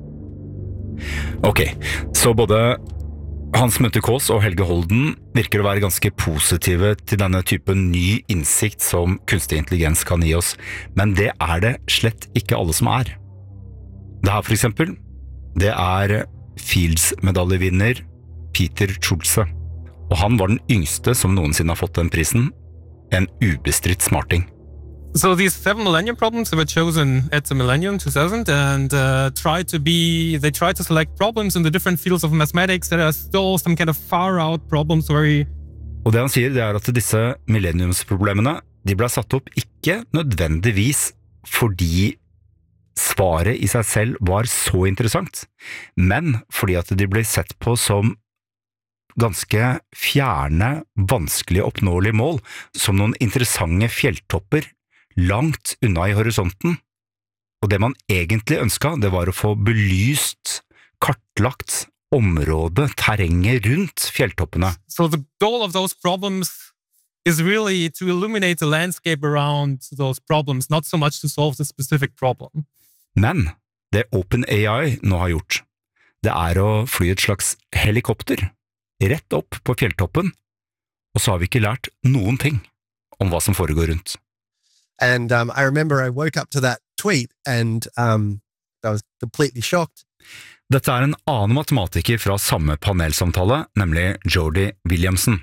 Ok, så både Hans Munthe Kaas og Helge Holden virker å være ganske positive til denne typen ny innsikt som kunstig intelligens kan gi oss, men det er det slett ikke alle som er. Det her for eksempel, det er Fields-medaljevinner Peter Schulze, og han var den yngste som noensinne har fått den prisen, en ubestridt smarting. So these seven millennium problems were chosen at the millennium two thousand and uh, tried to be, they tried to select problems in the different fields of mathematics that are still some kind of far out problems very... Og det han sier, det er at disse millenniumsproblemene, de ble satt opp ikke nødvendigvis fordi svaret i seg selv var så interessant, men fordi at de ble sett på som ganske fjerne, vanskelig oppnåelige mål, som noen interessante fjelltopper langt unna i horisonten, og det man egentlig ønsket, det var å få belyst, kartlagt området, terrenget rundt fjelltoppene. So the goal of those problems is really to illuminate the landscape around those problems, not so much to solve the specific problem. Men det OpenAI nå har gjort, det er å fly et slags helikopter rett opp på fjelltoppen, og så har vi ikke lært noen ting om hva som foregår rundt. And um, I remember I woke up to that tweet and um, I was completely shocked. Dette er en annen matematiker fra samme panelsamtale, nemlig Jordi Williamson.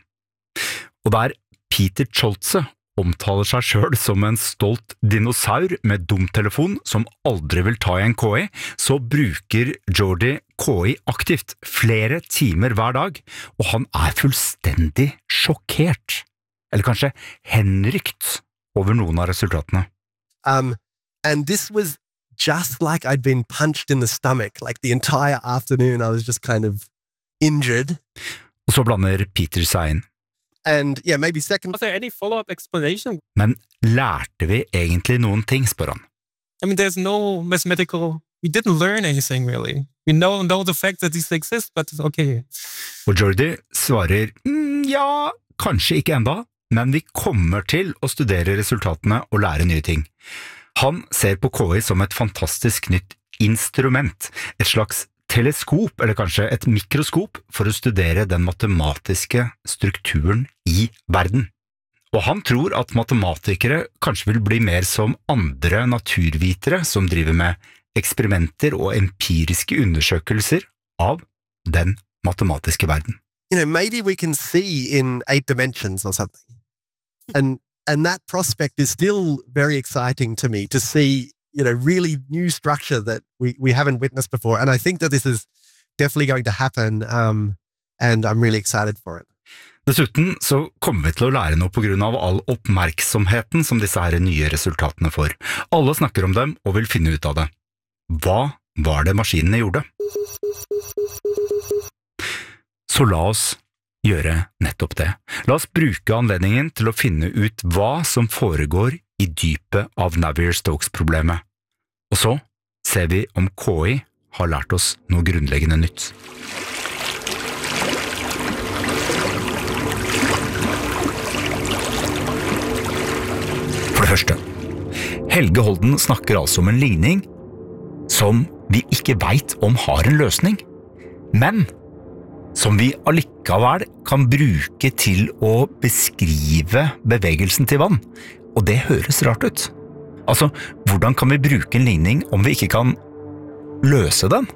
Og der Peter Scholze omtaler seg selv som en stolt dinosaur med dumtelefon som aldri vil ta i en K I, så bruker Jordi K I aktivt flere timer hver dag, og han er fullstendig sjokkert, eller kanskje henrykt over noen av resultatene. Um, and this was just like I'd been punched in the stomach, like the entire afternoon I was just kind of injured. Og så blander Peter seg inn. And yeah, maybe second. Was there any follow-up explanation? Men lærte vi egentlig noen ting, spør han? I mean, there's no mathematical, we didn't learn anything really. We know, know the fact that these exist, but okay. Og Jordi svarer, mm, ja, kanskje ikke enda, men vi kommer til å studere resultatene og lære nye ting. Han ser på K I som et fantastisk nytt instrument, et slags teleskop, eller kanskje et mikroskop, for å studere den matematiske strukturen i verden. Og han tror at matematikere kanskje vil bli mer som andre naturvitere som driver med eksperimenter og empiriske undersøkelser av den matematiske verden. You know, maybe we can see in eight dimensions or something. And and that prospect is still very exciting to me to see, you know, really new structure that we, we haven't witnessed before. And I think that this is definitely going to happen, um, and I'm really excited for it. Dessuten så kommer vi til å lære noe på grunn av all oppmerksomheten som disse her nye resultatene får. Alle snakker om dem og vil finne ut av det. Hva var det maskinene gjorde? Så la oss gjøre nettopp det. La oss bruke anledningen til å finne ut hva som foregår i dypet av Navier-Stokes-problemet. Og så ser vi om K I har lært oss noe grunnleggende nytt. For det første, Helge Holden snakker altså om en ligning som vi ikke vet om har en løsning, men som vi allikevel kan bruke til å beskrive bevegelsen til vann. Og det høres rart ut. Altså, hvordan kan vi bruke en ligning om vi ikke kan løse den?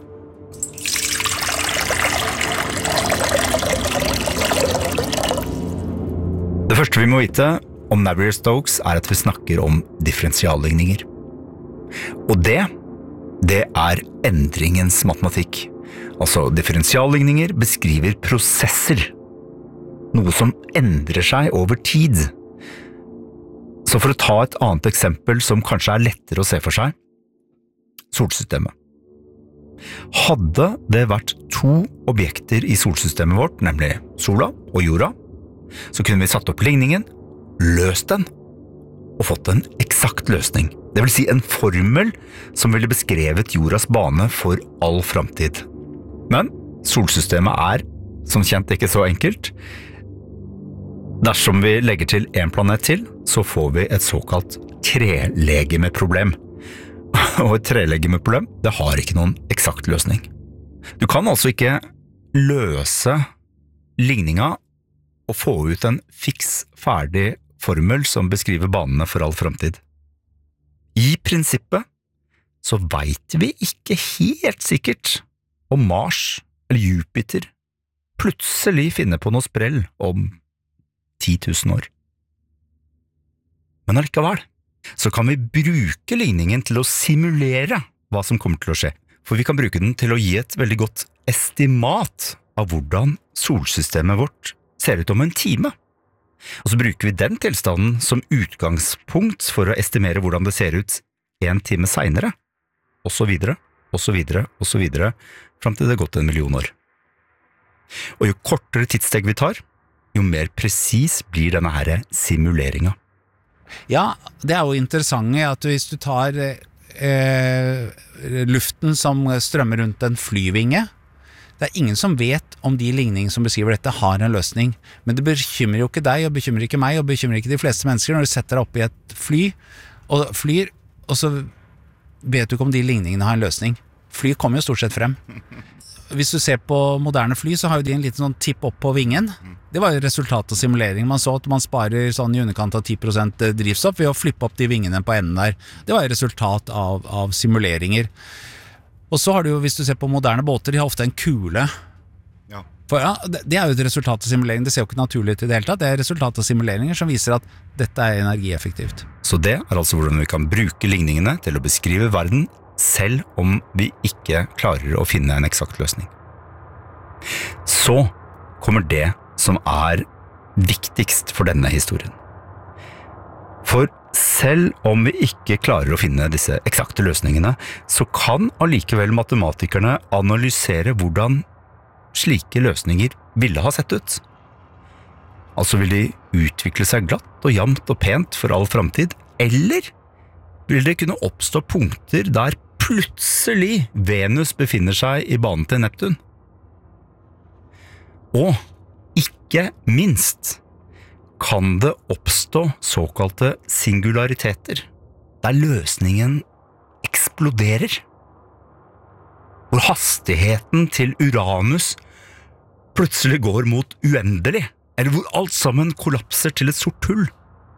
Det første vi må vite om Navier-Stokes er at vi snakker om differensialligninger. Og det, det er endringens matematikk. Altså, differensialligninger beskriver prosesser. Noe som endrer seg over tid. Så for å ta et annet eksempel som kanskje er lettere å se for seg, solsystemet. Hadde det vært to objekter i solsystemet vårt, nemlig sola og jorda, så kunne vi satt opp ligningen, løst den, og fått en eksakt løsning. Det vil si en formel som ville beskrevet jordas bane for all fremtid. Men solsystemet er, som kjent, ikke så enkelt. Dersom vi legger til en planet til, så får vi et såkalt trelegemeproblem. Og et trelegemeproblem, det har ikke noen eksakt løsning. Du kan altså ikke løse ligninga og få ut en fiks ferdig formel som beskriver banene for all fremtid. I prinsippet så vet vi ikke helt sikkert om Mars eller Jupiter plutselig finner på noe sprell om ti tusen år. Men allikevel, så kan vi bruke ligningen til å simulere hva som kommer til å skje, for vi kan bruke den til å gi et veldig godt estimat av hvordan solsystemet vårt ser ut om en time. Og så bruker vi den tilstanden som utgangspunkt for å estimere hvordan det ser ut en time senere, og så videre, og så videre, og så videre, frem til det har gått en million år. Og jo kortere tidssteg vi tar, jo mer presis blir denne her simuleringa. Ja, det er jo interessant at hvis du tar eh, luften som strømmer rundt en flyvinge, det er ingen som vet om de ligningene som beskriver dette har en løsning, men det bekymrer jo ikke deg, og bekymrer ikke meg, og bekymrer ikke de fleste mennesker når du setter deg opp i et fly, og flyr, og så vet du ikke om de ligningene har en løsning. Fly kommer jo stort sett frem. Hvis du ser på moderne fly, så har jo de en liten sånn tipp opp på vingen. Det var jo resultat av simulering. Man så at man sparer sånn i underkant av ti prosent drivstoff ved å flippe opp de vingene på enden der. Det var jo resultat av, av simuleringer. Og så har du jo, hvis du ser på moderne båter, de har ofte en kule. Ja. For ja, det er jo et resultat av simulering. Det ser jo ikke naturlig ut i det hele tatt. Det er resultat av simuleringer som viser at dette er energieffektivt. Så det er altså hvordan vi kan bruke ligningene til å beskrive verden, selv om vi ikke klarer å finne en eksakt løsning. Så kommer det som er viktigst for denne historien. For selv om vi ikke klarer å finne disse eksakte løsningene, så kan allikevel matematikerne analysere hvordan slike løsninger ville ha sett ut. Altså vil de utvikle seg glatt og jevnt og pent for all fremtid, eller vil det kunne oppstå punkter der plutselig Venus befinner seg i banen til Neptun? Og ikke minst kan det oppstå såkalte singulariteter, der løsningen eksploderer, hvor hastigheten til Uranus plutselig går mot uendelig, eller hvor alt sammen kollapser til et sort hull.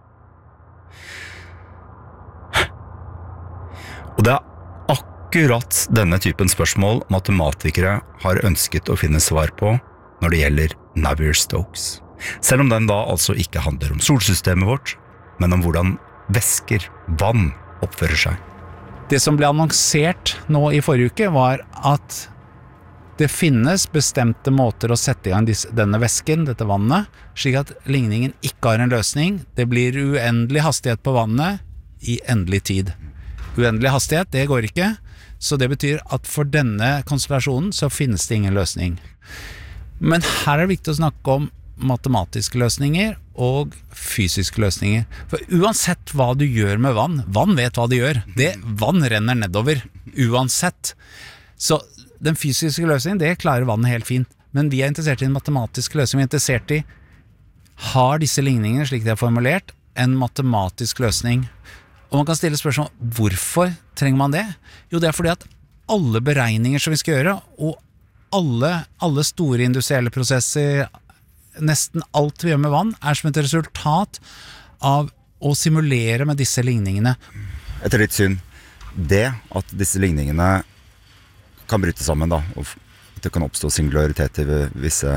Og det er akkurat denne typen spørsmål matematikere har ønsket å finne svar på når det gjelder Navier-Stokes. Selv om den da altså ikke handler om solsystemet vårt, men om hvordan væsker, vann, oppfører seg. Det som ble annonsert nå i forrige uke var at det finnes bestemte måter å sette i gang disse, denne væsken, dette vannet, slik at ligningen ikke har en løsning. Det blir uendelig hastighet på vannet i endelig tid. Uendelig hastighet, det går ikke, så det betyr at for denne konstellasjonen så finnes det ingen løsning. Men her er det viktig å snakke om matematiske løsninger og fysiske løsninger. For uansett hva du gjør med vann, vann vet hva det gjør. Det, vann renner nedover, uansett. Så den fysiske løsningen, det klarer vannet helt fint. Men vi er interessert i en matematisk løsning. Vi er interessert i, har disse ligningene, slik de er formulert, en matematisk løsning? Og man kan stille spørsmål, hvorfor trenger man det? Jo, det er fordi at alle beregninger som vi skal gjøre, og alle, alle store industrielle prosesser, nesten alt vi gjør med vann, er som et resultat av å simulere med disse ligningene. Etter ditt syn, det at disse ligningene kan bryte sammen da, og at det kan oppstå singularitet ved visse,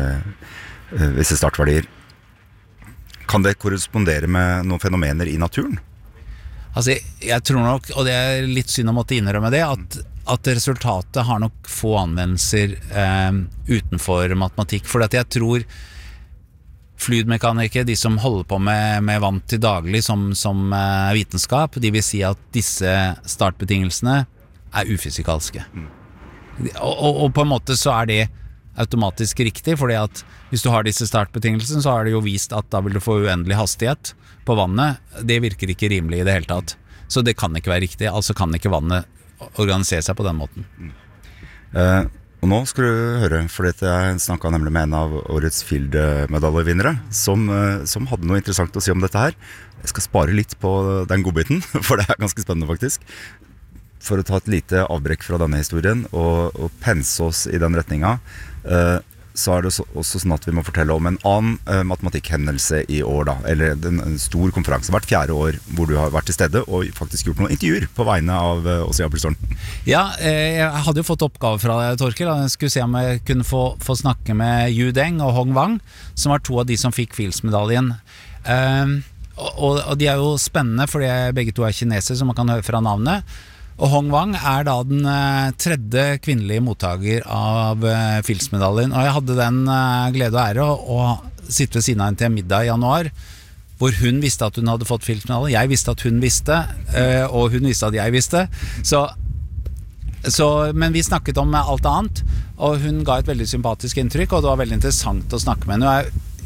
øh, visse startverdier, kan det korrespondere med noen fenomener i naturen? Altså, jeg tror nok, og det er litt synd å måtte innrømme det, at, at resultatet har nok få anvendelser eh, utenfor matematikk, for at jeg tror fluidmekanikere, de som holder på med, med vann til daglig som, som eh, vitenskap, de vil si at disse startbetingelsene er ufysikalske. Mm. Og, og, og på en måte så er det automatisk riktig, fordi at hvis du har disse startbetingelsene, så har det jo vist at da vil du få uendelig hastighet på vannet. Det virker ikke rimelig i det hele tatt. Så det kan ikke være riktig, altså kan ikke vannet organisere seg på den måten. Mm. Eh, og nå skal du høre, fordi jeg snakket nemlig med en av årets Field-medaljevinnere, som, som hadde noe interessant å si om dette her. Jeg skal spare litt på den godbiten, for det er ganske spennende faktisk. For å ta et lite avbrekk fra denne historien og, og pense oss i den retningen, eh, så er det også sånn at vi må fortelle om en annen eh, matematikkhendelse i år da, eller en, en stor konferanse hvert fjerde år hvor du har vært til stede og faktisk gjort noen intervjuer på vegne av eh, oss i Abelstårn. Ja, eh, jeg hadde jo fått oppgave fra deg, Torkel. Jeg skulle se om jeg kunne få, få snakke med Yu Deng og Hong Wang, som var to av de som fikk Fields-medaljen. Eh, og, og de er jo spennende, fordi begge to er kinesere, som man kan høre fra navnet. Og Hong Wang er da den uh, tredje kvinnelige mottaker av uh, Fields-medaljen. Og jeg hadde den uh, glede og ære å, å sitte ved siden av henne til en middag i januar, hvor hun visste at hun hadde fått Fields-medaljen. Jeg visste at hun visste, uh, og hun visste at jeg visste. Så, så, men vi snakket om alt annet, og hun ga et veldig sympatisk inntrykk, og det var veldig interessant å snakke med henne. Hun er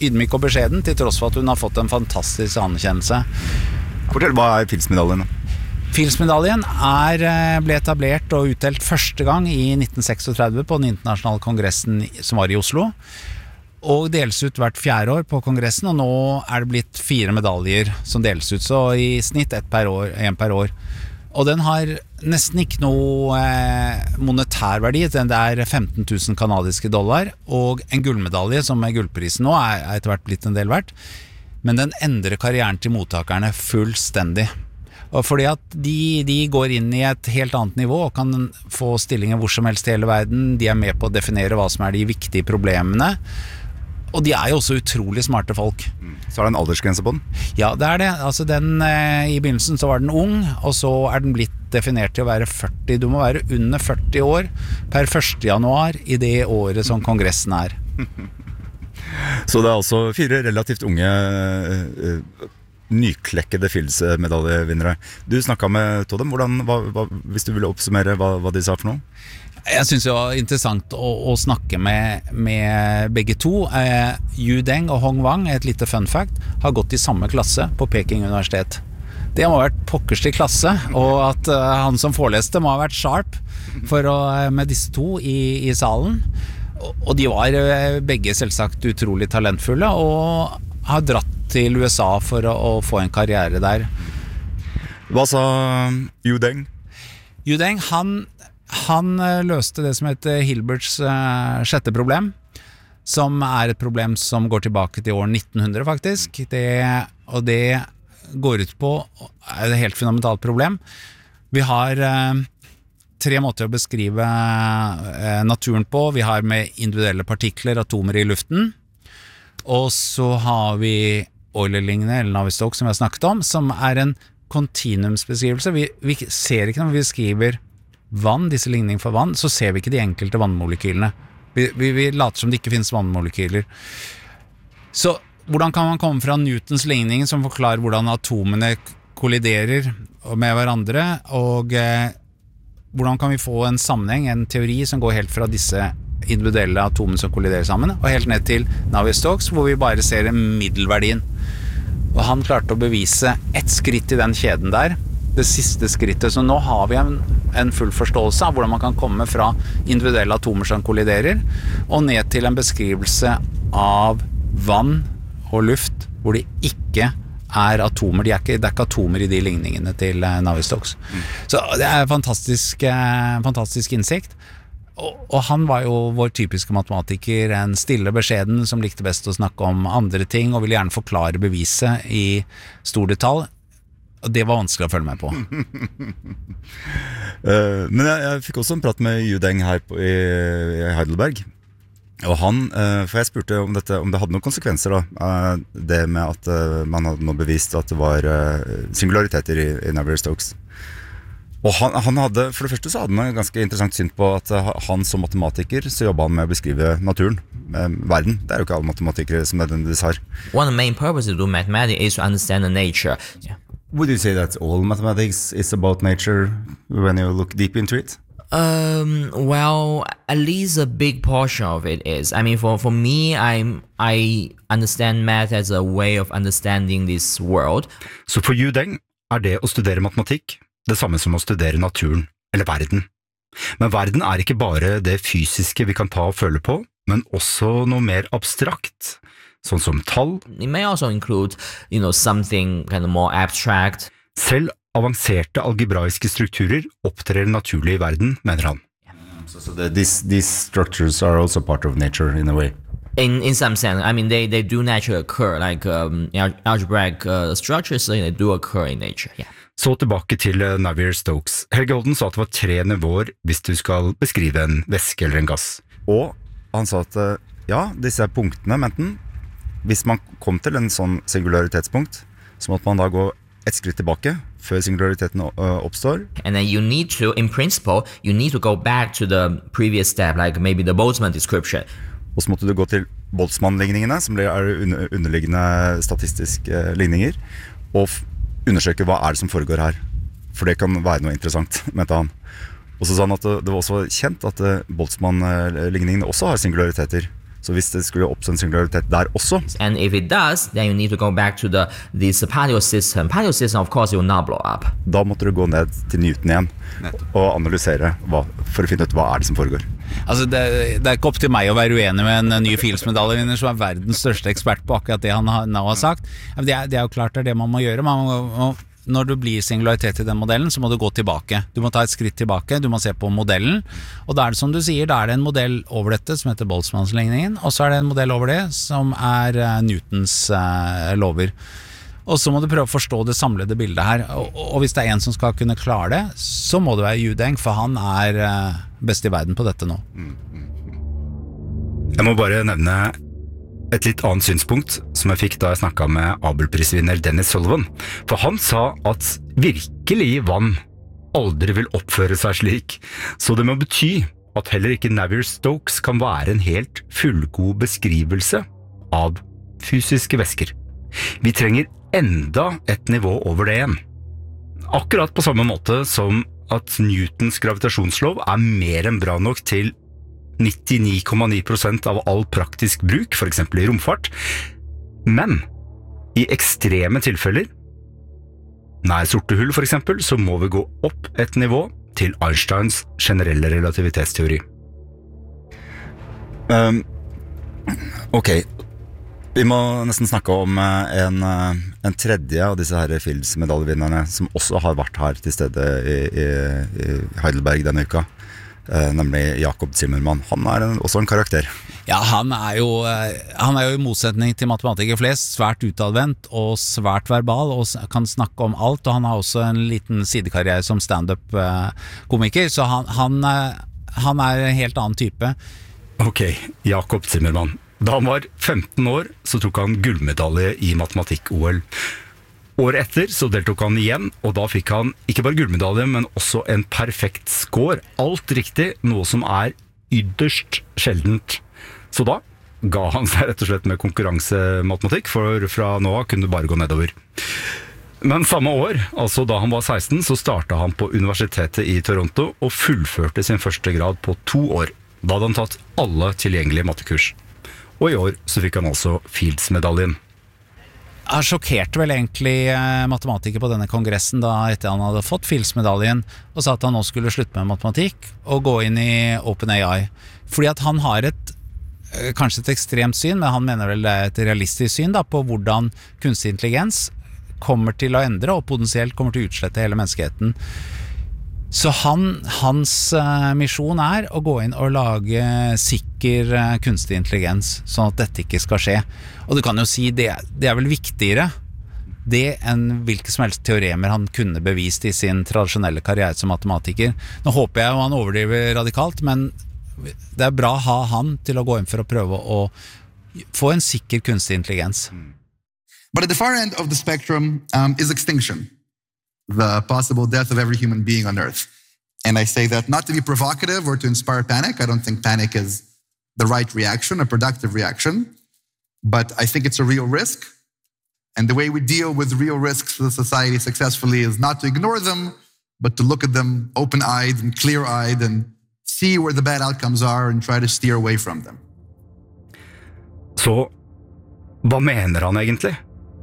ydmyk og beskjeden, til tross for at hun har fått en fantastisk anerkjennelse. Fortell, hva er Fields-medaljen? Fields-medaljen er, ble etablert og utdelt første gang i nitten tretiseks på den internasjonale kongressen som var i Oslo, og deles ut hvert fjerde år på kongressen, og nå er det blitt fire medaljer som deles ut, så i snitt ett per år, en per år. Og den har nesten ikke noe eh, monetær verdi, det er femten tusen kanadiske dollar, og en gullmedalje som er gullprisen nå er, er etter hvert blitt en del verdt, men den endrer karrieren til mottakerne fullstendig. Og fordi at de, de går inn i et helt annet nivå og kan få stillinger hvor som helst i hele verden, de er med på å definere hva som er de viktige problemene, og de er jo også utrolig smarte folk. Så er det en aldersgrense på den? Ja, det er det. Altså den, eh, I begynnelsen så var den ung, og så er den blitt definert til å være førti. Du må være under førti år per første januar i det året som kongressen er. Så det er altså fire relativt unge uh, nyklekkede Fields-medaljevinnere. Du snakket med Todem, hvordan, hva, hva, hvis du ville oppsummere hva, hva de sa for noe? Jeg synes det var interessant å, å snakke med, med begge to. Eh, Yu Deng og Hong Wang, et lite fun fact, har gått i samme klasse på Peking universitet. Det må ha vært pokkers til klasse, og at uh, han som foreleste må ha vært sharp for å, med disse to i, i salen. Og, og de var uh, begge selvsagt utrolig talentfulle, og har dratt til U S A for å, å få en karriere der. Hva sa Yu Deng? Yu Deng, han, han løste det som heter Hilberts uh, sjette problem, som er et problem som går tilbake til år nitten hundre faktisk. Det, og det går ut på er et helt fundamentalt problem. Vi har uh, tre måter å beskrive uh, naturen på. Vi har med individuelle partikler, atomer i luften, og så har vi Euler-lignende, eller Navier-Stokes, som jeg har snakket om, som er en kontinuumsbeskrivelse. Vi, vi ser ikke når vi skriver vann, disse ligninger for vann, så ser vi ikke de enkelte vannmolekylene. Vi, vi, vi later som det ikke finnes vannmolekyler. Så hvordan kan man komme fra Newtons ligning, som forklarer hvordan atomene kolliderer med hverandre, og eh, hvordan kan vi få en sammenheng, en teori som går helt fra disse individuelle atomene som kolliderer sammen, og helt ned til Navier-Stokes, hvor vi bare ser middelverdien. Og han klarte å bevise ett skritt i den kjeden der, det siste skrittet, så nå har vi en, en full forståelse av hvordan man kan komme fra individuelle atomer som kolliderer, og ned til en beskrivelse av vann og luft, hvor det ikke er atomer, de er ikke, det er ikke atomer i de ligningene til uh, Navier-Stokes. Mm. Så det er fantastisk, uh, fantastisk innsikt. Og, og han var jo vår typiske matematiker, en stille beskjeden som likte best å snakke om andre ting, og ville gjerne forklare beviset i stor detalj. Og det var vanskelig å følge med på. uh, men jeg, jeg fikk også en prat med Yu Deng her på, i, i Heidelberg. Og han, uh, for jeg spurte om, dette, om det hadde noen konsekvenser da, uh, det med at uh, man hadde nå bevist at det var uh, singulariteter i, i Navier-Stokes. Og han, han hadde, for det første så hadde han en ganske interessant syn på at han som matematiker så jobbet han med å beskrive naturen, eh, verden. Det er jo ikke alle matematikere som nødvendigvis har. One of the main purposes of mathematics is to understand the nature. Yeah. Would you say that all mathematics is about nature when you look deep into it? Um, well, at least a big portion of it is. I mean, for, for me, I'm, I understand math as a way of understanding this world. Så for Yu Deng er det å studere matematikk det samme som å studere naturen, eller verden. Men verden er ikke bare det fysiske vi kan ta og føle på, men også noe mer abstrakt, sånn som tall. It may also include, you know, something kind of more abstract. Selv avanserte algebraiske strukturer opptrer naturlig i verden, mener han. So, so the, these, these structures are also part of nature in a way. In in some sense, I mean, they, they do naturally occur, like um, algebraic uh, structures, so they do occur in nature, yeah. Så tilbake til Navier-Stokes. Helge Holden sa at det var tre nivåer hvis du skal beskrive en væske eller en gass. Og han sa at ja, disse punktene, enten hvis man kom til en sånn singularitetspunkt, så måtte man da gå et skritt tilbake før singulariteten oppstår. And then you need to, in principle, you need to go back to the previous step, like maybe the Boltzmann description. Og så måtte du gå til Boltzmann-ligningene, som er underliggende statistiske ligninger, og undersøke hva er det som foregår her, for det kan være noe interessant, mente han. Og så sa han at det var også kjent at Boltzmann-ligningene også har singulariteter, Så hvis det skulle oppstå en singularitet der også. And if it does, then you need to go back to the this paleo system. Paleo system, of course, will not blow up. Da måtte du gå ned til Newton igjen og analysere hva, for å finne ut hva er det som foregår. Altså det, det er ikke opp til meg å være uenig med en ny Fields-medaljevinner som er verdens største ekspert på akkurat det han nå har sagt. Det er, det er jo klart det er det man må gjøre. Man må, når du blir singularitet i den modellen, så må du gå tilbake. Du må ta et skritt tilbake, du må se på modellen. Og da er det som du sier, da er det en modell over dette som heter Boltzmanns-ligningen, og så er det en modell over det som er uh, Newtons uh, lover. Og så må du prøve å forstå det samlede bildet her. Og, og hvis det er en som skal kunne klare det, så må det være Judeng, for han er uh, best i verden på dette nå. Jeg må bare nevne et litt annet synspunkt som jeg fikk da jeg snakket med Abel-prisvinner Dennis Sullivan. For han sa at virkelig vann aldri vil oppføre seg slik, så det må bety at heller ikke Navier-Stokes kan være en helt fullgod beskrivelse av fysiske væsker. Vi trenger enda et nivå over det igjen. Akkurat på samme måte som at Newtons gravitasjonslov er mer enn bra nok til nittini komma ni prosent av all praktisk bruk, for eksempel i romfart. Men i ekstreme tilfeller, nær sorte hull for eksempel, så må vi gå opp et nivå til Einsteins generelle relativitetsteori. Um, ok, vi må nesten snakke om en, en tredje av disse her Fields-medaljevinnerne som også har vært her til stede i, i, i Heidelberg denne uka. Uh, nemlig Jakob Zimmermann. Han er en, også en karakter. Ja, han er jo han er jo i motsetning til matematiker flest svært utadvendt og svært verbal og kan snakke om alt, og han har også en liten sidekarriere som stand-up-komiker, så han, han, han er en helt annen type. Ok, Jakob Zimmermann. Da han var femten år, så tok han gullmedalje i matematikk-O L. Året etter så deltok han igjen, og da fikk han ikke bare gullmedalje, men også en perfekt score. Alt riktig, noe som er ytterst sjeldent. Så da ga han seg rett og slett med konkurransematematikk, for fra nå av kunne det bare gå nedover. Men samme år, altså da han var seksten, så startet han på universitetet i Toronto og fullførte sin første grad på to år. Da hadde han tatt alle tilgjengelige mattekurs. Og i år så fikk han altså Fields-medaljen. Han sjokkerte vel egentlig matematiker på denne kongressen da etter han hadde fått Fields-medaljen og sa at han nå skulle slutte med matematikk og gå inn i OpenAI. Fordi at han har et, kanskje et ekstremt syn, men han mener vel det er et realistisk syn da, på hvordan kunstig intelligens kommer til å endre og potensielt kommer til å utslette hele menneskeheten. Så han, hans uh, misjon er å gå inn og lage sikker uh, kunstig intelligens, sånn at dette ikke skal skje. Og du kan jo si, det, det er vel viktigere det enn hvilke som helst teoremer han kunne bevist i sin tradisjonelle karriere som matematiker. Nå håper jeg han overdriver radikalt, men det er bra å ha han til å gå inn for å prøve å få en sikker kunstig intelligens. But at the far end of the spectrum um, is extinction. The possible death of every human being on Earth. And I say that not to be provocative or to inspire panic. I don't think panic is the right reaction, a productive reaction. But I think it's a real risk. And the way we deal with real risks for the society successfully is not to ignore them, but to look at them open-eyed and clear-eyed and see where the bad outcomes are and try to steer away from them. Så, hva mener han egentlig?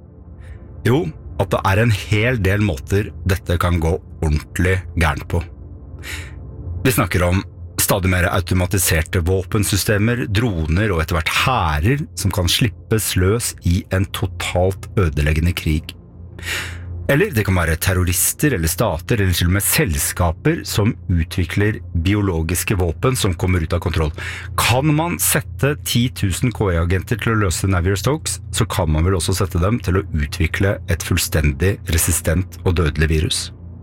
Jo, at det er en hel del måter dette kan gå ordentlig gærent på. Vi snakker om stadig mer automatiserte våpensystemer, droner og etter hvert hærer som kan slippes løs i en totalt ødeleggende krig. Eller det kan være terrorister eller stater eller til og med selskaper som utvikler biologiske våpen som kommer ut av kontroll. Kan man sette ti tusen K I-agenter til å løse Navier-Stokes, så kan man vel også sette dem til å utvikle et fullstendig resistent og dødelig virus.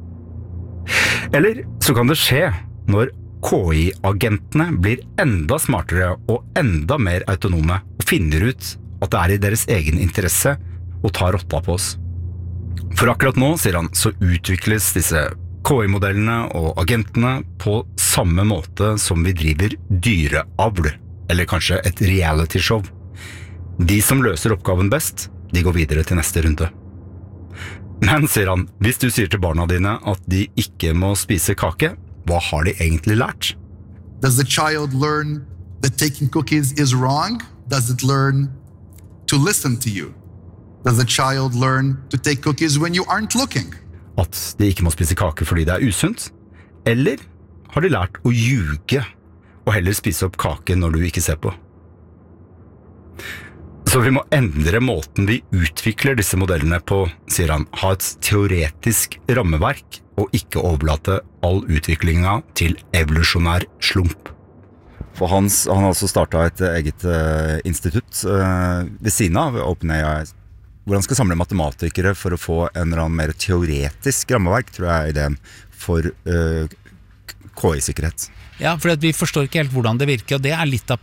Eller så kan det skje når K I-agentene blir enda smartere og enda mer autonome og finner ut at det er i deres egen interesse å ta rotta på oss. For akkurat nå, sier han, så utvikles disse K I-modellene og agentene på samme måte som vi driver dyreavl, eller kanskje et reality-show. De som løser oppgaven best, de går videre til neste runde. Men, sier han, hvis du sier til barna dine at de ikke må spise kake, hva har de egentlig lært? Does the child learn that taking cookies is wrong? Does it learn to listen to you? Does the child learn to take cookies when you aren't looking? At de ikke må spise kake fordi det er usunt? Eller har de lært å ljuge og heller spise opp kake når du ikke ser på? Så vi må endre måten vi utvikler disse modellene på, sier han, ha et teoretisk rammeverk og ikke overlate all utviklinga til evolusjonær slump. For Hans, han har altså startet et eget uh, institutt uh, ved siden av OpenAI, hvor han skal samle matematikere for å få en eller annen mer teoretisk rammeverk, tror jeg er ideen, for uh, K I-sikkerhet. Ja, for vi forstår ikke helt hvordan det virker, og det er litt av